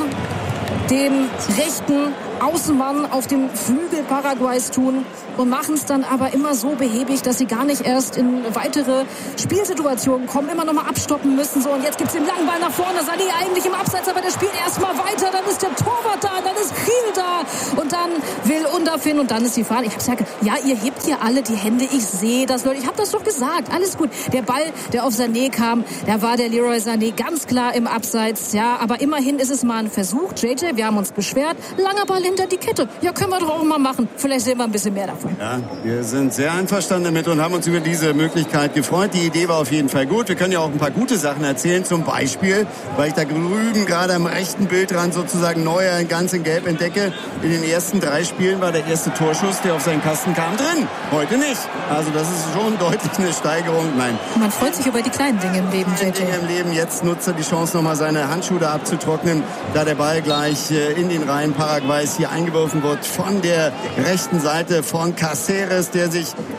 den rechten Außenmann auf dem Flügel Paraguays tun und machen es dann aber immer so behäbig, dass sie gar nicht erst in weitere Spielsituationen kommen, immer noch mal abstoppen müssen. So, und jetzt gibt's den langen Ball nach vorne. Sané eigentlich im Abseits, aber der spielt erstmal weiter. Dann ist der Torwart da, dann ist Kiel da und dann will Underfin und dann ist die Fahne. Ich hab's ja, ja, ihr hebt hier alle die Hände. Ich sehe das, Leute. Ich hab das doch gesagt. Alles gut. Der Ball, der auf Sané kam, da war der Leroy Sané ganz klar im Abseits. Ja, aber immerhin ist es mal ein Versuch. J J, wir haben uns beschwert. Langer Ball hinter die Kette. Ja, können wir doch auch mal machen. Vielleicht sehen wir ein bisschen mehr davon. Ja, wir sind sehr einverstanden damit und haben uns über diese Möglichkeit gefreut. Die Idee war auf jeden Fall gut. Wir können ja auch ein paar gute Sachen erzählen. Zum Beispiel, weil ich da drüben gerade am rechten Bildrand sozusagen Neuer in ganz in Gelb entdecke. In den ersten drei Spielen war der erste Torschuss, der auf seinen Kasten kam, drin. Heute nicht. Also das ist schon deutlich eine Steigerung. Nein. Man freut sich über die kleinen Dinge im Leben, J J. Dinge im Leben. Jetzt nutzt er die Chance, nochmal seine Handschuhe da abzutrocknen, da der Ball gleich in den Reihen Paraguays hier eingeworfen wird von der rechten Seite von Caceres, der sich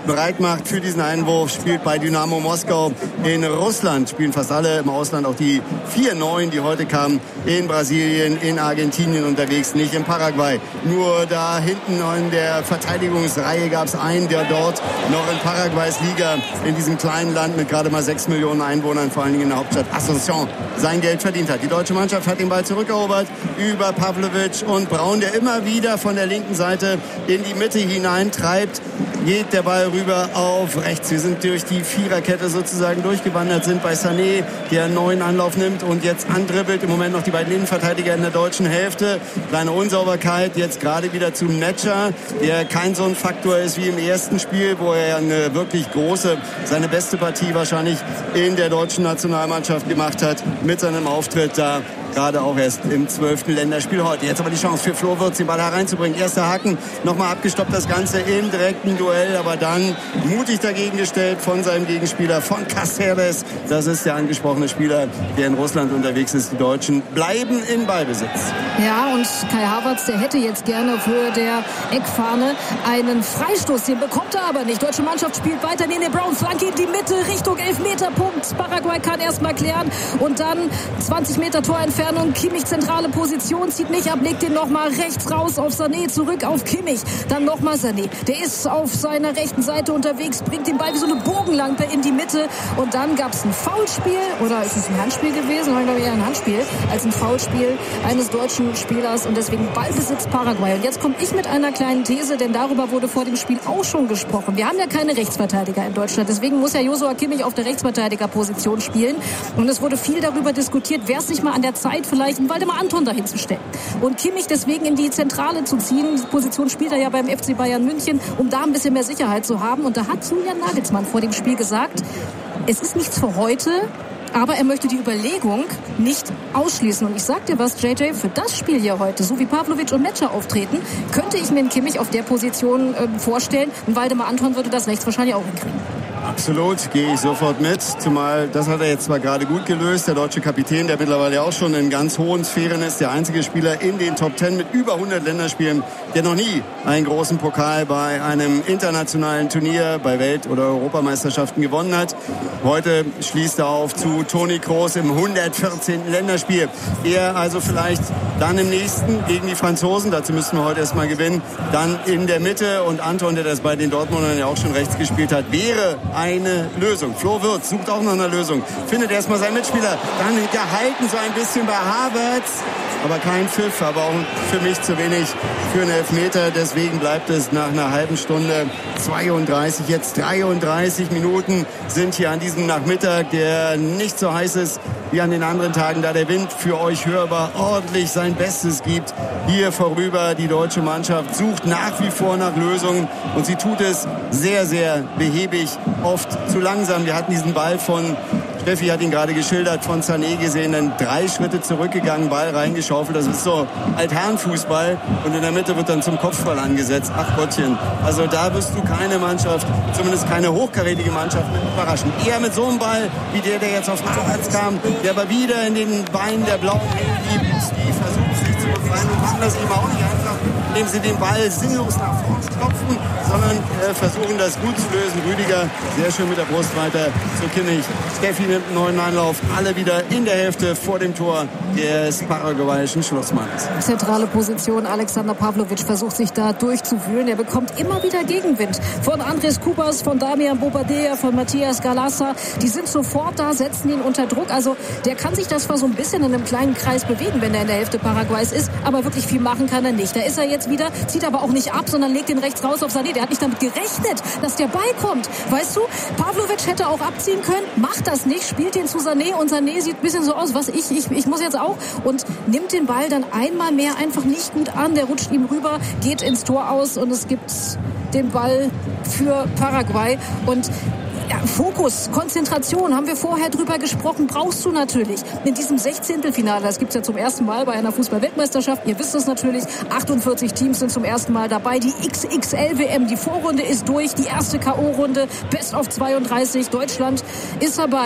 bereit macht für diesen Einwurf, spielt bei Dynamo Moskau in Russland. Spielen fast alle im Ausland, auch die vier Neuen, die heute kamen, in Brasilien, in Argentinien unterwegs, nicht in Paraguay. Nur da hinten in der Verteidigungsreihe gab es einen, der dort noch in Paraguays Liga, in diesem kleinen Land mit gerade mal sechs Millionen Einwohnern, vor allen Dingen in der Hauptstadt Asunción, sein Geld verdient hat. Die deutsche Mannschaft hat den Ball zurückerobert über Pavlovic und Braun, der immer wieder von der linken Seite in die Mitte hineintreibt. Geht der Ball rüber auf rechts. Wir sind durch die Viererkette sozusagen durchgewandert, sind bei Sané, der einen neuen Anlauf nimmt und jetzt andribbelt. Im Moment noch die beiden Innenverteidiger in der deutschen Hälfte. Kleine Unsauberkeit, jetzt gerade wieder zu Netscher, der kein so ein Faktor ist wie im ersten Spiel, wo er eine wirklich große, seine beste Partie wahrscheinlich in der deutschen Nationalmannschaft gemacht hat mit seinem Auftritt da. Gerade auch erst im zwölften Länderspiel heute. Jetzt aber die Chance für Flo Wirtz, den Ball hereinzubringen. Erster Haken, nochmal abgestoppt das Ganze im direkten Duell, aber dann mutig dagegen gestellt von seinem Gegenspieler, von Cáceres. Das ist der angesprochene Spieler, der in Russland unterwegs ist. Die Deutschen bleiben in Ballbesitz. Ja, und Kai Havertz, der hätte jetzt gerne vor der Eckfahne einen Freistoß. Den bekommt er aber nicht. Deutsche Mannschaft spielt weiter. Nene Brown, Flanke in die Mitte, Richtung Elfmeterpunkt. Paraguay kann erstmal klären und dann zwanzig Meter Torentfernung. Kimmich zentrale Position, zieht nicht ab, legt den nochmal rechts raus auf Sané, zurück auf Kimmich. Dann nochmal Sané. Der ist auf seiner rechten Seite unterwegs, bringt den Ball wie so eine Bogenlampe in die Mitte. Und dann gab es ein Foulspiel, oder ist es ein Handspiel gewesen? War, glaube ich, eher ein Handspiel als ein Foulspiel eines deutschen Spielers. Und deswegen Ballbesitz Paraguay. Und jetzt komme ich mit einer kleinen These, denn darüber wurde vor dem Spiel auch schon gesprochen. Wir haben ja keine Rechtsverteidiger in Deutschland. Deswegen muss ja Joshua Kimmich auf der Rechtsverteidigerposition spielen. Und es wurde viel darüber diskutiert, wer es sich mal an der Zeit vielleicht einen Waldemar Anton dahin zu stellen. Und Kimmich deswegen in die Zentrale zu ziehen. Die Position spielt er ja beim F C Bayern München, um da ein bisschen mehr Sicherheit zu haben. Und da hat Julian Nagelsmann vor dem Spiel gesagt, es ist nichts für heute, aber er möchte die Überlegung nicht ausschließen. Und ich sag dir was, J J, für das Spiel hier heute, so wie Pavlovic und Netscher auftreten, könnte ich mir einen Kimmich auf der Position äh, vorstellen. Und Waldemar Anton würde das rechts wahrscheinlich auch hinkriegen. Absolut, gehe ich sofort mit. Zumal, das hat er jetzt zwar gerade gut gelöst, der deutsche Kapitän, der mittlerweile auch schon in ganz hohen Sphären ist, der einzige Spieler in den Top Ten mit über hundert Länderspielen, der noch nie einen großen Pokal bei einem internationalen Turnier, bei Welt- oder Europameisterschaften gewonnen hat. Heute schließt er auf zu Toni Kroos im hundertvierzehnten Länderspiel. Er also vielleicht dann im nächsten gegen die Franzosen, dazu müssten wir heute erstmal gewinnen, dann in der Mitte und Anton, der das bei den Dortmundern ja auch schon rechts gespielt hat, wäre eine Lösung. Flo Wirtz sucht auch nach einer Lösung. Findet erstmal seinen Mitspieler. Dann gehalten so ein bisschen bei Havertz. Aber kein Pfiff, aber auch für mich zu wenig für einen Elfmeter. Deswegen bleibt es nach einer halben Stunde zweiunddreißig. Jetzt dreiunddreißig Minuten sind hier an diesem Nachmittag, der nicht so heiß ist wie an den anderen Tagen, da der Wind für euch hörbar ordentlich sein Bestes gibt. Hier vorüber die deutsche Mannschaft sucht nach wie vor nach Lösungen und sie tut es sehr, sehr behäbig, oft zu langsam. Wir hatten diesen Ball von Steffi hat ihn gerade geschildert, von Sané gesehen, dann drei Schritte zurückgegangen, Ball reingeschaufelt. Das ist so Altherrenfußball und in der Mitte wird dann zum Kopfball angesetzt. Ach Gottchen, also da wirst du keine Mannschaft, zumindest keine hochkarätige Mannschaft mit überraschen. Eher mit so einem Ball, wie der, der jetzt auf Havertz kam, der aber wieder in den Beinen der blauen Helden liegt. Die versuchen sich zu befreien und machen das eben auch nicht einfach, indem sie den Ball sinnlos nach vorne klopfen, sondern äh, versuchen das gut zu lösen. Rüdiger sehr schön mit der Brust weiter zu Kimmich. Steffi nimmt einen neuen Einlauf. Alle wieder in der Hälfte vor dem Tor des paraguayischen Schlussmanns. Zentrale Position. Alexander Pavlovic versucht sich da durchzuwühlen. Er bekommt immer wieder Gegenwind von Andres Kubas, von Damian Bobadilla, von Matthias Galassa. Die sind sofort da, setzen ihn unter Druck. Also der kann sich das zwar so ein bisschen in einem kleinen Kreis bewegen, wenn er in der Hälfte Paraguays ist, aber wirklich viel machen kann er nicht. Da ist er jetzt wieder, zieht aber auch nicht ab, sondern legt den rechts raus auf Sané. Der hat nicht damit gerechnet, dass der Ball kommt. Weißt du, Pavlovic hätte auch abziehen können, macht das nicht, spielt den zu Sané und Sané sieht ein bisschen so aus, was ich, ich, ich muss jetzt auch und nimmt den Ball dann einmal mehr einfach nicht gut an. Der rutscht ihm rüber, geht ins Tor aus und es gibt den Ball für Paraguay und ja, Fokus, Konzentration, haben wir vorher drüber gesprochen, brauchst du natürlich. In diesem Sechzehntelfinale, das gibt's ja zum ersten Mal bei einer Fußball-Weltmeisterschaft, ihr wisst es natürlich, achtundvierzig Teams sind zum ersten Mal dabei, die X X L W M, die Vorrunde ist durch, die erste K O-Runde, Best of zweiunddreißig, Deutschland ist dabei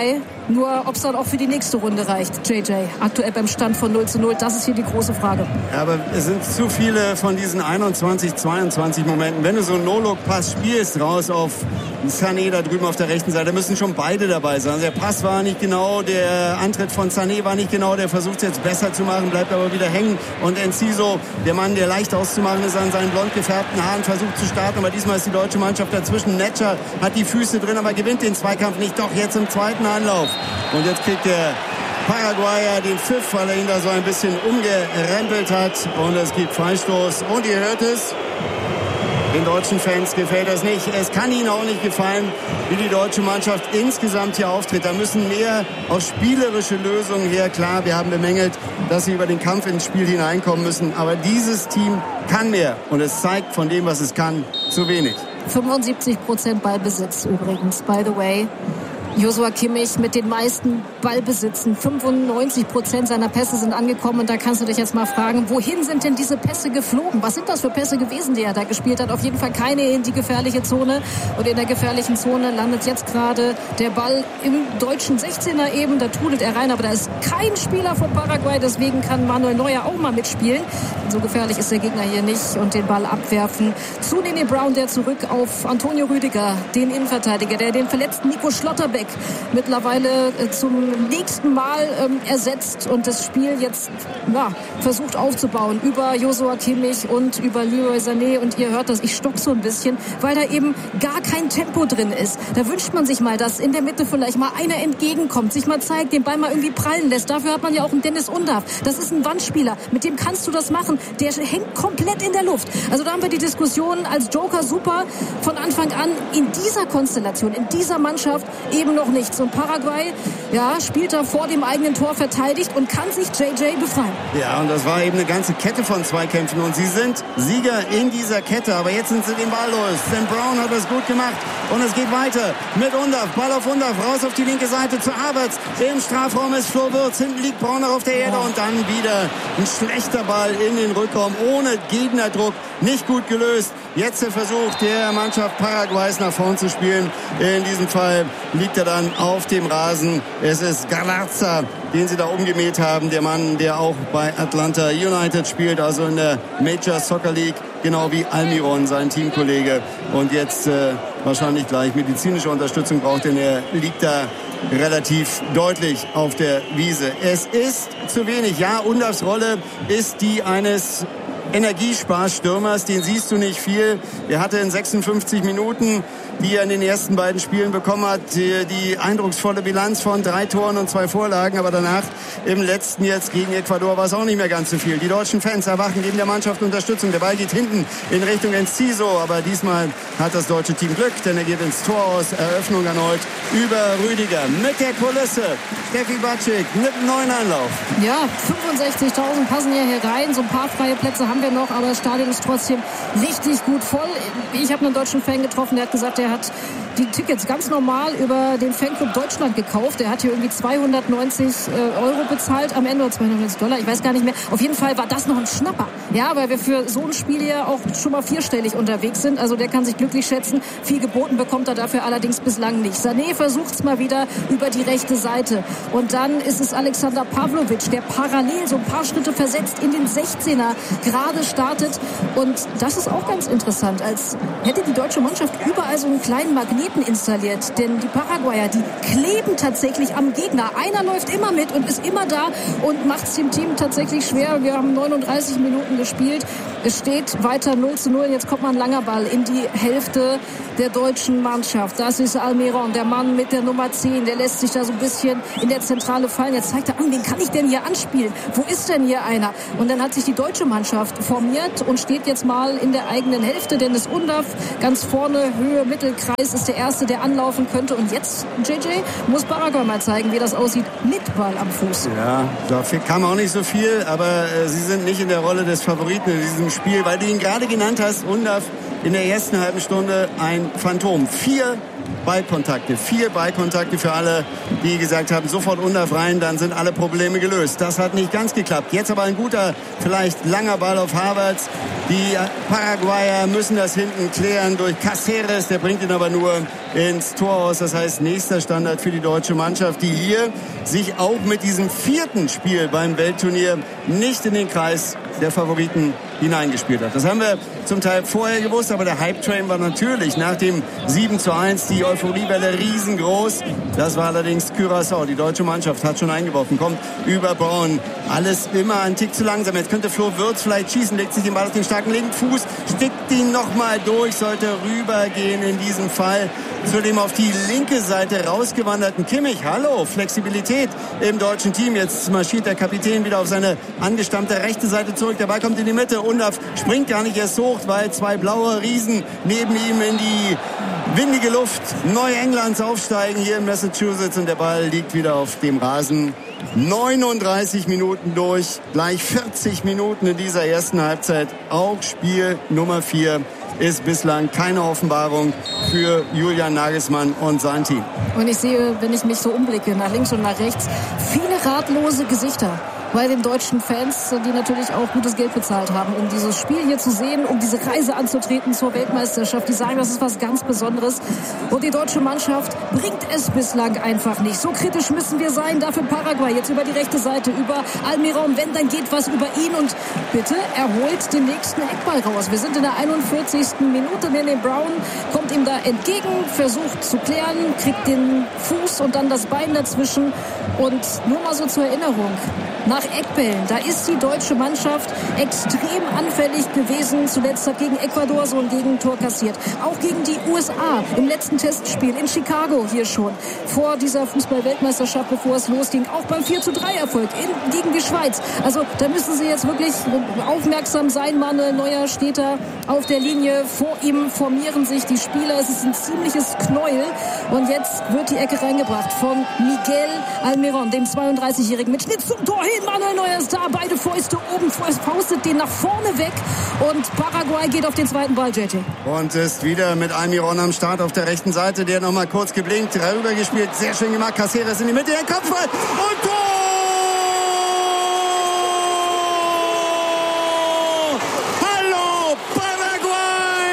Nur ob es dann auch für die nächste Runde reicht, J J. Aktuell beim Stand von null zu null, das ist hier die große Frage. Ja, aber es sind zu viele von diesen einundzwanzig, zweiundzwanzig Momenten. Wenn du so einen No-Look-Pass spielst, raus auf Sané da drüben auf der rechten Seite, müssen schon beide dabei sein. Also der Pass war nicht genau, der Antritt von Sané war nicht genau, der versucht es jetzt besser zu machen, bleibt aber wieder hängen. Und Enciso, der Mann, der leicht auszumachen ist an seinen blond gefärbten Haaren, versucht zu starten, aber diesmal ist die deutsche Mannschaft dazwischen. Netscher hat die Füße drin, aber gewinnt den Zweikampf nicht. Doch jetzt im zweiten Anlauf. Und jetzt kriegt der Paraguayer den Pfiff, weil er ihn da so ein bisschen umgerempelt hat. Und es gibt Freistoß. Und ihr hört es. Den deutschen Fans gefällt das nicht. Es kann ihnen auch nicht gefallen, wie die deutsche Mannschaft insgesamt hier auftritt. Da müssen mehr aus spielerische Lösungen her. Klar, wir haben bemängelt, dass sie über den Kampf ins Spiel hineinkommen müssen. Aber dieses Team kann mehr. Und es zeigt von dem, was es kann, zu wenig. fünfundsiebzig Prozent Ballbesitz übrigens, by the way. Joshua Kimmich mit den meisten Ballbesitzen. fünfundneunzig Prozent seiner Pässe sind angekommen. Und da kannst du dich jetzt mal fragen, wohin sind denn diese Pässe geflogen? Was sind das für Pässe gewesen, die er da gespielt hat? Auf jeden Fall keine in die gefährliche Zone. Und in der gefährlichen Zone landet jetzt gerade der Ball im deutschen sechzehner eben. Da trudelt er rein, aber da ist kein Spieler von Paraguay. Deswegen kann Manuel Neuer auch mal mitspielen. So gefährlich ist der Gegner hier nicht. Und den Ball abwerfen zu Nene Brown, der zurück auf Antonio Rüdiger, den Innenverteidiger, der den verletzten Nico Schlotterbeck mittlerweile zum nächsten Mal ähm, ersetzt und das Spiel jetzt ja, versucht aufzubauen über Joshua Kimmich und über Leroy Sané. Und ihr hört das, ich stock so ein bisschen, weil da eben gar kein Tempo drin ist. Da wünscht man sich mal, dass in der Mitte vielleicht mal einer entgegenkommt, sich mal zeigt, den Ball mal irgendwie prallen lässt. Dafür hat man ja auch einen Dennis Undav. Das ist ein Wandspieler, mit dem kannst du das machen. Der hängt komplett in der Luft. Also da haben wir die Diskussion als Joker super von Anfang an in dieser Konstellation, in dieser Mannschaft eben noch nichts. Und Paraguay, ja, spielt da vor dem eigenen Tor verteidigt und kann sich J J befreien. Ja, und das war eben eine ganze Kette von Zweikämpfen und sie sind Sieger in dieser Kette, aber jetzt sind sie den Ball los. Denn Brown hat das gut gemacht und es geht weiter mit Undav, Ball auf Undav, raus auf die linke Seite zu Havertz. Im Strafraum ist Flo Wirtz, hinten liegt Braun noch auf der Erde und dann wieder ein schlechter Ball in den Rückraum, ohne Gegnerdruck, nicht gut gelöst. Jetzt der Versuch der Mannschaft Paraguays nach vorn zu spielen. In diesem Fall liegt er dann auf dem Rasen. Es ist Galarza, den sie da umgemäht haben. Der Mann, der auch bei Atlanta United spielt, also in der Major Soccer League, genau wie Almiron, sein Teamkollege. Und jetzt äh, wahrscheinlich gleich medizinische Unterstützung braucht, denn er liegt da relativ deutlich auf der Wiese. Es ist zu wenig. Ja, Undavs Rolle ist die eines Energiesparstürmers, den siehst du nicht viel. Er hatte in sechsundfünfzig Minuten, die er in den ersten beiden Spielen bekommen hat, die, die eindrucksvolle Bilanz von drei Toren und zwei Vorlagen. Aber danach im letzten jetzt gegen Ecuador war es auch nicht mehr ganz so viel. Die deutschen Fans erwachen, geben der Mannschaft Unterstützung. Der Ball geht hinten in Richtung Enciso. Aber diesmal hat das deutsche Team Glück, denn er geht ins Tor aus. Eröffnung erneut über Rüdiger. Mit der Kulisse Steffi Batschik mit einem neuen Anlauf. Ja, fünfundsechzigtausend passen ja hier rein. So ein paar freie Plätze haben wir noch, aber das Stadion ist trotzdem richtig gut voll. Ich habe einen deutschen Fan getroffen, der hat gesagt, er hat die Tickets ganz normal über den Fanclub Deutschland gekauft. Er hat hier irgendwie zweihundertneunzig Euro bezahlt am Ende, oder zweihundertneunzig Dollar, ich weiß gar nicht mehr. Auf jeden Fall war das noch ein Schnapper. Ja, weil wir für so ein Spiel hier auch schon mal vierstellig unterwegs sind. Also der kann sich glücklich schätzen. Viel geboten bekommt er dafür allerdings bislang nicht. Sané versucht es mal wieder über die rechte Seite. Und dann ist es Alexander Pavlovic, der parallel so ein paar Schritte versetzt in den sechzehner gerade startet. Und das ist auch ganz interessant, als hätte die deutsche Mannschaft überall so einen kleinen Magneten installiert. Denn die Paraguayer, die kleben tatsächlich am Gegner. Einer läuft immer mit und ist immer da und macht es dem Team tatsächlich schwer. Wir haben neununddreißig Minuten gespielt. Es steht weiter null zu null. Jetzt kommt mal ein langer Ball in die Hälfte der deutschen Mannschaft. Das ist Almiron, der Mann mit der Nummer zehn. Der lässt sich da so ein bisschen in der Zentrale fallen. Jetzt zeigt er an, wen kann ich denn hier anspielen? Wo ist denn hier einer? Und dann hat sich die deutsche Mannschaft formiert und steht jetzt mal in der eigenen Hälfte. Dennis Undav ganz vorne, Höhe, Mittelkreis ist der Erste, der anlaufen könnte. Und jetzt, J J, muss Paraguay mal zeigen, wie das aussieht mit Ball am Fuß. Ja, dafür kam auch nicht so viel, aber äh, sie sind nicht in der Rolle des Favoriten in diesem Spiel, weil du ihn gerade genannt hast, Undav in der ersten halben Stunde ein Phantom. Vier Ballkontakte. Vier Ballkontakte für alle, die gesagt haben, sofort Undorf rein, dann sind alle Probleme gelöst. Das hat nicht ganz geklappt. Jetzt aber ein guter, vielleicht langer Ball auf Havertz. Die Paraguayer müssen das hinten klären durch Cáceres. Der bringt ihn aber nur ins Tor aus. Das heißt, nächster Standard für die deutsche Mannschaft, die hier sich auch mit diesem vierten Spiel beim Weltturnier nicht in den Kreis der Favoriten hineingespielt hat. Das haben wir zum Teil vorher gewusst, aber der Hype-Train war natürlich nach dem sieben zu eins, die Euphoriewelle riesengroß. Das war allerdings Curaçao. Die deutsche Mannschaft hat schon eingeworfen, kommt über Braun. Alles immer ein Tick zu langsam. Jetzt könnte Flo Wirtz vielleicht schießen, legt sich den Ball auf den starken linken Fuß, stickt ihn nochmal durch, sollte rübergehen in diesem Fall zu dem auf die linke Seite rausgewanderten Kimmich. Hallo, Flexibilität im deutschen Team. Jetzt marschiert der Kapitän wieder auf seine angestammte rechte Seite zurück. Der Ball kommt in die Mitte. Undorf springt gar nicht erst hoch, weil zwei blaue Riesen neben ihm in die windige Luft Neuenglands aufsteigen hier in Massachusetts. Und der Ball liegt wieder auf dem Rasen. neununddreißig Minuten durch, gleich vierzig Minuten in dieser ersten Halbzeit. Auch Spiel Nummer vier ist bislang keine Offenbarung für Julian Nagelsmann und sein Team. Und ich sehe, wenn ich mich so umblicke, nach links und nach rechts, viele ratlose Gesichter bei den deutschen Fans, die natürlich auch gutes Geld bezahlt haben, um dieses Spiel hier zu sehen, um diese Reise anzutreten zur Weltmeisterschaft. Die sagen, das ist was ganz Besonderes. Und die deutsche Mannschaft bringt es bislang einfach nicht. So kritisch müssen wir sein. Dafür Paraguay jetzt über die rechte Seite, über Almiron. Wenn, dann geht was über ihn. Und bitte, er holt den nächsten Eckball raus. Wir sind in der einundvierzigsten Minute. Nene Brown kommt ihm da entgegen, versucht zu klären, kriegt den Fuß und dann das Bein dazwischen. Und nur mal so zur Erinnerung, nach Eckbällen, da ist die deutsche Mannschaft extrem anfällig gewesen. Zuletzt hat gegen Ecuador so ein Gegentor kassiert. Auch gegen die U S A im letzten Testspiel in Chicago hier schon. Vor dieser Fußball-Weltmeisterschaft, bevor es losging. Auch beim vier zu drei Erfolg in, gegen die Schweiz. Also da müssen sie jetzt wirklich aufmerksam sein. Manuel Neuer steht da auf der Linie. Vor ihm formieren sich die Spieler. Es ist ein ziemliches Knäuel. Und jetzt wird die Ecke reingebracht von Miguel Almiron, dem zweiunddreißigjährigen, mit Schnitt zum Tor hin. Manuel Neuer ist da, beide Fäuste oben, faustet den nach vorne weg und Paraguay geht auf den zweiten Ball, J J. Und ist wieder mit Almiron am Start auf der rechten Seite, der nochmal kurz geblinkt, rübergespielt, sehr schön gemacht, Cáceres in die Mitte, der Kopfball und Tor! Hallo, Paraguay!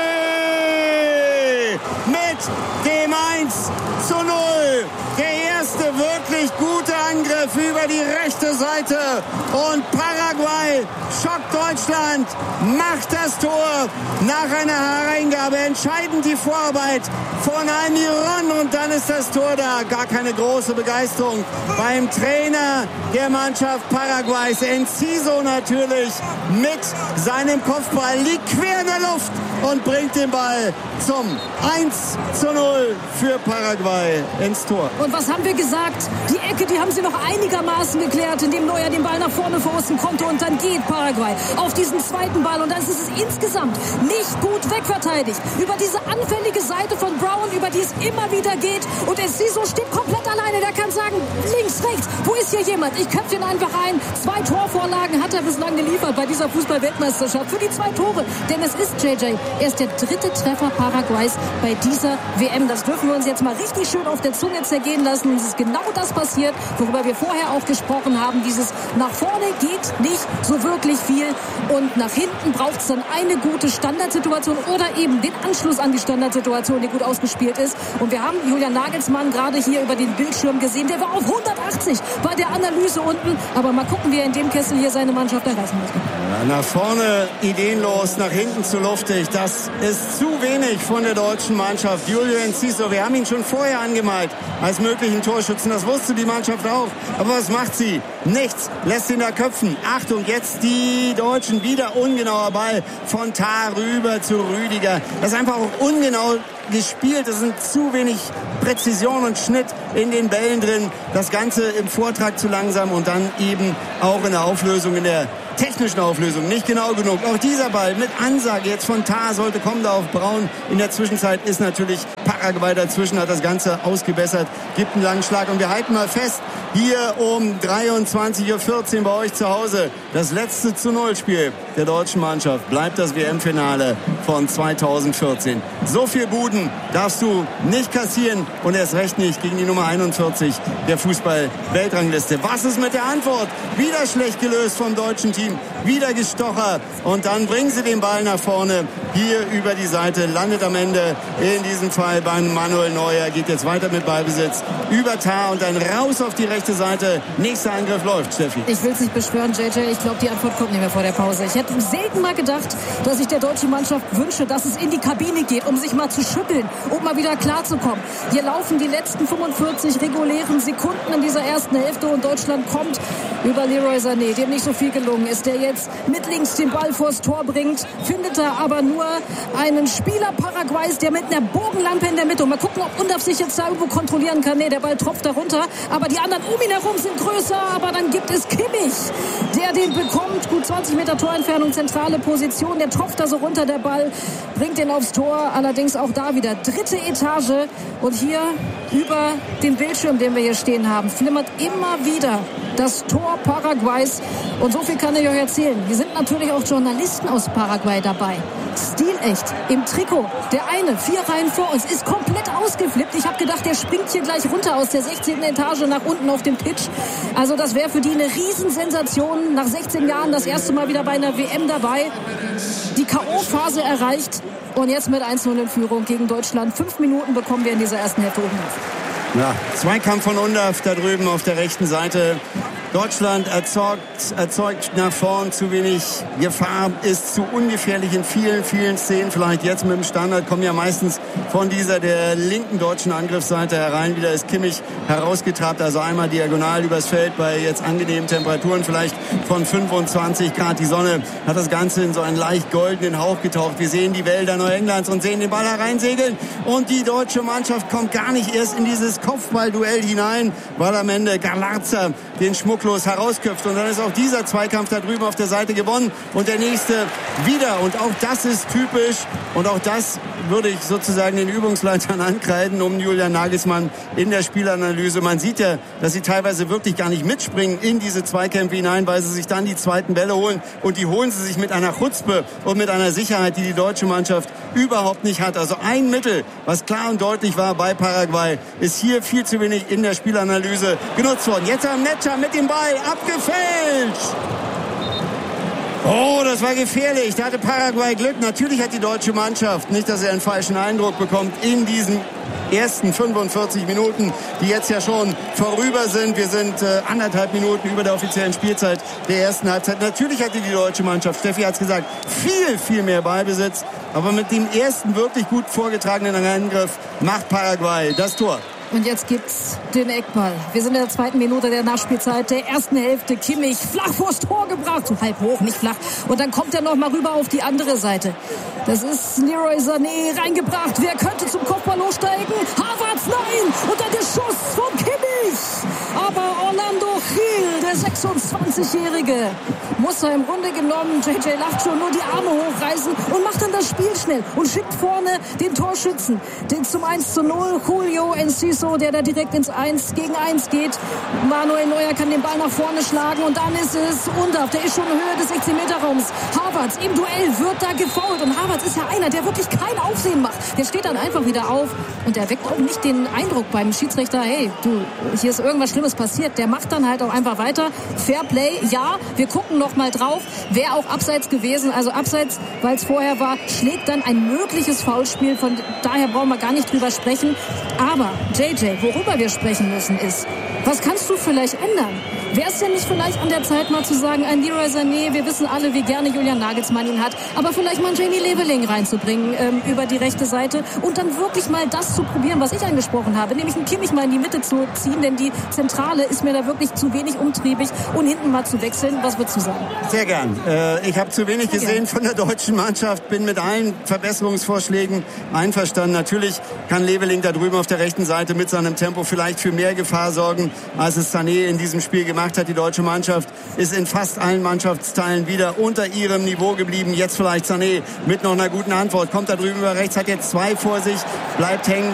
Mit dem eins zu null. Der erste wirklich gute Angriff über die rechte Seite und Paraguay schockt Deutschland, macht das Tor nach einer Hereingabe. Entscheidend die Vorarbeit von Almiron und dann ist das Tor da. Gar keine große Begeisterung beim Trainer der Mannschaft Paraguays. Enciso natürlich mit seinem Kopfball, liegt quer in der Luft und bringt den Ball zum eins zu null für Paraguay insTor. Und was haben wir gesagt? Die Ecke, die haben sie noch einigermaßen geklärt, indem Neuer den Ball nach vorne verursten konnte und dann geht Paraguay auf diesen zweiten Ball und dann ist es insgesamt nicht gut wegverteidigt. Über diese anfällige Seite von Brown, über die es immer wieder geht und Enciso steht komplett alleine. Der kann sagen, links, rechts, wo ist hier jemand? Ich köpfe ihn einfach ein. Zwei Torvorlagen hat er bislang geliefert bei dieser Fußball-Weltmeisterschaft für die zwei Tore. Denn es ist, J J, erst der dritte Treffer Paraguays bei dieser W M. Das dürfen wir uns jetzt mal richtig schön auf der Zunge zergehen lassen. Es ist genau das passiert, worüber wir vorher auch gesprochen haben. Dieses nach vorne geht nicht so wirklich viel und nach hinten braucht es dann eine gute Standardsituation oder eben den Anschluss an die Standardsituation, die gut ausgespielt ist. Und wir haben Julian Nagelsmann gerade hier über den Bildschirm gesehen. Der war auf hundertachtzig bei der Analyse unten. Aber mal gucken, wie er in dem Kessel hier seine Mannschaft erreichen möchte. Ja, nach vorne ideenlos, nach hinten zu luftig. Das ist zu wenig von der deutschen Mannschaft. Julio Enciso, wir haben ihn schon vorher angemalt als möglichen Torschützen. Das wusste die Mannschaft auch. Aber was macht sie? Nichts. Lässt ihn da köpfen. Achtung, jetzt die Deutschen. Wieder ungenauer Ball von Tah rüber zu Rüdiger. Das ist einfach auch ungenau gespielt. Es sind zu wenig Präzision und Schnitt in den Bällen drin. Das Ganze im Vortrag zu langsam und dann eben auch in der Auflösung, in der technischen Auflösung nicht genau genug. Auch dieser Ball mit Ansage jetzt von Tah sollte kommen da auf Braun. In der Zwischenzeit ist natürlich Paraguay dazwischen, hat das Ganze ausgebessert, gibt einen langen Schlag und wir halten mal fest, hier um dreiundzwanzig Uhr vierzehn bei euch zu Hause, das letzte zu Null Spiel der deutschen Mannschaft bleibt das W M-Finale von zweitausendvierzehn. So viel Buden darfst du nicht kassieren und erst recht nicht gegen die Nummer einundvierzig der Fußball-Weltrangliste. Was ist mit der Antwort? Wieder schlecht gelöst vom deutschen Team, wieder gestochert und dann bringen sie den Ball nach vorne, hier über die Seite, landet am Ende in diesem Fall beim Manuel Neuer, geht jetzt weiter mit Ballbesitz über Tah und dann raus auf die rechte Seite. Nächster Angriff läuft, Steffi. Ich will es nicht beschwören, J J, ich glaube, die Antwort kommt nicht mehr vor der Pause. Ich hätte selten mal gedacht, dass ich der deutschen Mannschaft wünsche, dass es in die Kabine geht, um sich mal zu schütteln, um mal wieder klarzukommen. Hier laufen die letzten fünfundvierzig regulären Sekunden in dieser ersten Hälfte und Deutschland kommt über Leroy Sané, dem nicht so viel gelungen ist, der jetzt mit links den Ball vors Tor bringt, findet er aber nur einen Spieler Paraguays, der mit einer Bogenlampe in der Mitte, und mal gucken, ob Undav sich jetzt da irgendwo kontrollieren kann. Nee, der Ball tropft da runter, aber die anderen um ihn herum sind größer, aber dann gibt es Kimmich, der den bekommt, gut zwanzig Meter Torentfernung, zentrale Position, der tropft da so runter, der Ball bringt den aufs Tor, allerdings auch da wieder dritte Etage und hier über den Bildschirm, den wir hier stehen haben, flimmert immer wieder das Tor Paraguays und so viel kann ich euch erzählen. Wir sind natürlich auch Journalisten aus Paraguay dabei. Stilecht im Trikot. Der eine, vier Reihen vor uns, ist komplett ausgeflippt. Ich habe gedacht, der springt hier gleich runter aus der sechzehnten Etage nach unten auf dem Pitch. Also das wäre für die eine Riesensensation. Nach sechzehn Jahren das erste Mal wieder bei einer W M dabei. Die K O-Phase erreicht und jetzt mit eins null in Führung gegen Deutschland. Fünf Minuten bekommen wir in dieser ersten Hälfte oben auf. Ja, Zweikampf von Undav da drüben auf der rechten Seite. Deutschland erzeugt, erzeugt nach vorn zu wenig Gefahr, ist zu ungefährlich in vielen, vielen Szenen. Vielleicht jetzt mit dem Standard kommen ja meistens von dieser der linken deutschen Angriffsseite herein. Wieder ist Kimmich herausgetrabt, also einmal diagonal übers Feld bei jetzt angenehmen Temperaturen, vielleicht von fünfundzwanzig Grad. Die Sonne hat das Ganze in so einen leicht goldenen Hauch getaucht. Wir sehen die Wälder Neuenglands und sehen den Ball hereinsegeln. Und die deutsche Mannschaft kommt gar nicht erst in dieses Kopfballduell hinein, weil am Ende Galarza den schmucklos herausköpft. Und dann ist auch dieser Zweikampf da drüben auf der Seite gewonnen. Und der nächste wieder. Und auch das ist typisch. Und auch das würde ich sozusagen den Übungsleitern ankreiden, um Julian Nagelsmann in der Spielanalyse. Man sieht ja, dass sie teilweise wirklich gar nicht mitspringen in diese Zweikämpfe hinein, weil sie sich dann die zweiten Bälle holen. Und die holen sie sich mit einer Chutzpe und mit einer Sicherheit, die die deutsche Mannschaft überhaupt nicht hat. Also ein Mittel, was klar und deutlich war bei Paraguay, ist hier viel zu wenig in der Spielanalyse genutzt worden. Jetzt am Netscher mit dem Ball abgefälscht. Oh, das war gefährlich. Da hatte Paraguay Glück. Natürlich hat die deutsche Mannschaft, nicht, dass er einen falschen Eindruck bekommt, in diesen ersten fünfundvierzig Minuten, die jetzt ja schon vorüber sind. Wir sind äh, anderthalb Minuten über der offiziellen Spielzeit der ersten Halbzeit. Natürlich hatte die deutsche Mannschaft, Steffi hat es gesagt, viel, viel mehr Ballbesitz. Aber mit dem ersten wirklich gut vorgetragenen Angriff macht Paraguay das Tor. Und jetzt gibt's den Eckball. Wir sind in der zweiten Minute der Nachspielzeit der ersten Hälfte. Kimmich flach vors Tor gebracht. So halb hoch, nicht flach. Und dann kommt er noch mal rüber auf die andere Seite. Das ist Leroy Sané reingebracht. Wer könnte zum Kopfball hochsteigen? Havertz, nein! Und dann der Schuss von Kimmich. Aber Orlando Gil, der sechsundzwanzigjährige, muss er im Grunde genommen, J J lacht schon, nur die Arme hochreißen und macht dann das Spiel schnell und schickt vorne den Torschützen. Den zum eins zu null, Julio Enciso, der da direkt ins eins gegen eins geht. Manuel Neuer kann den Ball nach vorne schlagen und dann ist es Undav, der ist schon in Höhe des sechzehn Meter Raums. Havertz im Duell wird da gefoult und Havertz ist ja einer, der wirklich kein Aufsehen macht. Der steht dann einfach wieder auf und der weckt auch nicht den Eindruck beim Schiedsrichter, hey, du, hier ist irgendwas Schlimmes passiert. Der macht dann halt auch einfach weiter. Fair Play, ja, wir gucken noch mal drauf. Wäre auch abseits gewesen, also abseits, weil es vorher war, schlägt dann ein mögliches Foulspiel. Von daher brauchen wir gar nicht drüber sprechen. Aber J J, worüber wir sprechen müssen ist, was kannst du vielleicht ändern? Wäre es denn nicht vielleicht an der Zeit mal zu sagen, ein Leroy Sané, wir wissen alle, wie gerne Julian Nagelsmann ihn hat, aber vielleicht mal einen Jamie Leveling reinzubringen ähm, über die rechte Seite und dann wirklich mal das zu probieren, was ich angesprochen habe, nämlich einen Kimmich mal in die Mitte zu ziehen, denn die Zentrale ist mir da wirklich zu wenig umtriebig und hinten mal zu wechseln. Was würdest du sagen? Sehr gern. Äh, ich habe zu wenig Sehr gesehen gern. von der deutschen Mannschaft, bin mit allen Verbesserungsvorschlägen einverstanden. Natürlich kann Leveling da drüben auf der rechten Seite mit seinem Tempo vielleicht für mehr Gefahr sorgen, als es Sané in diesem Spiel gemacht hat. Die deutsche Mannschaft ist in fast allen Mannschaftsteilen wieder unter ihrem Niveau geblieben. Jetzt vielleicht Sané mit noch einer guten Antwort. Kommt da drüben über rechts, hat jetzt zwei vor sich, bleibt hängen.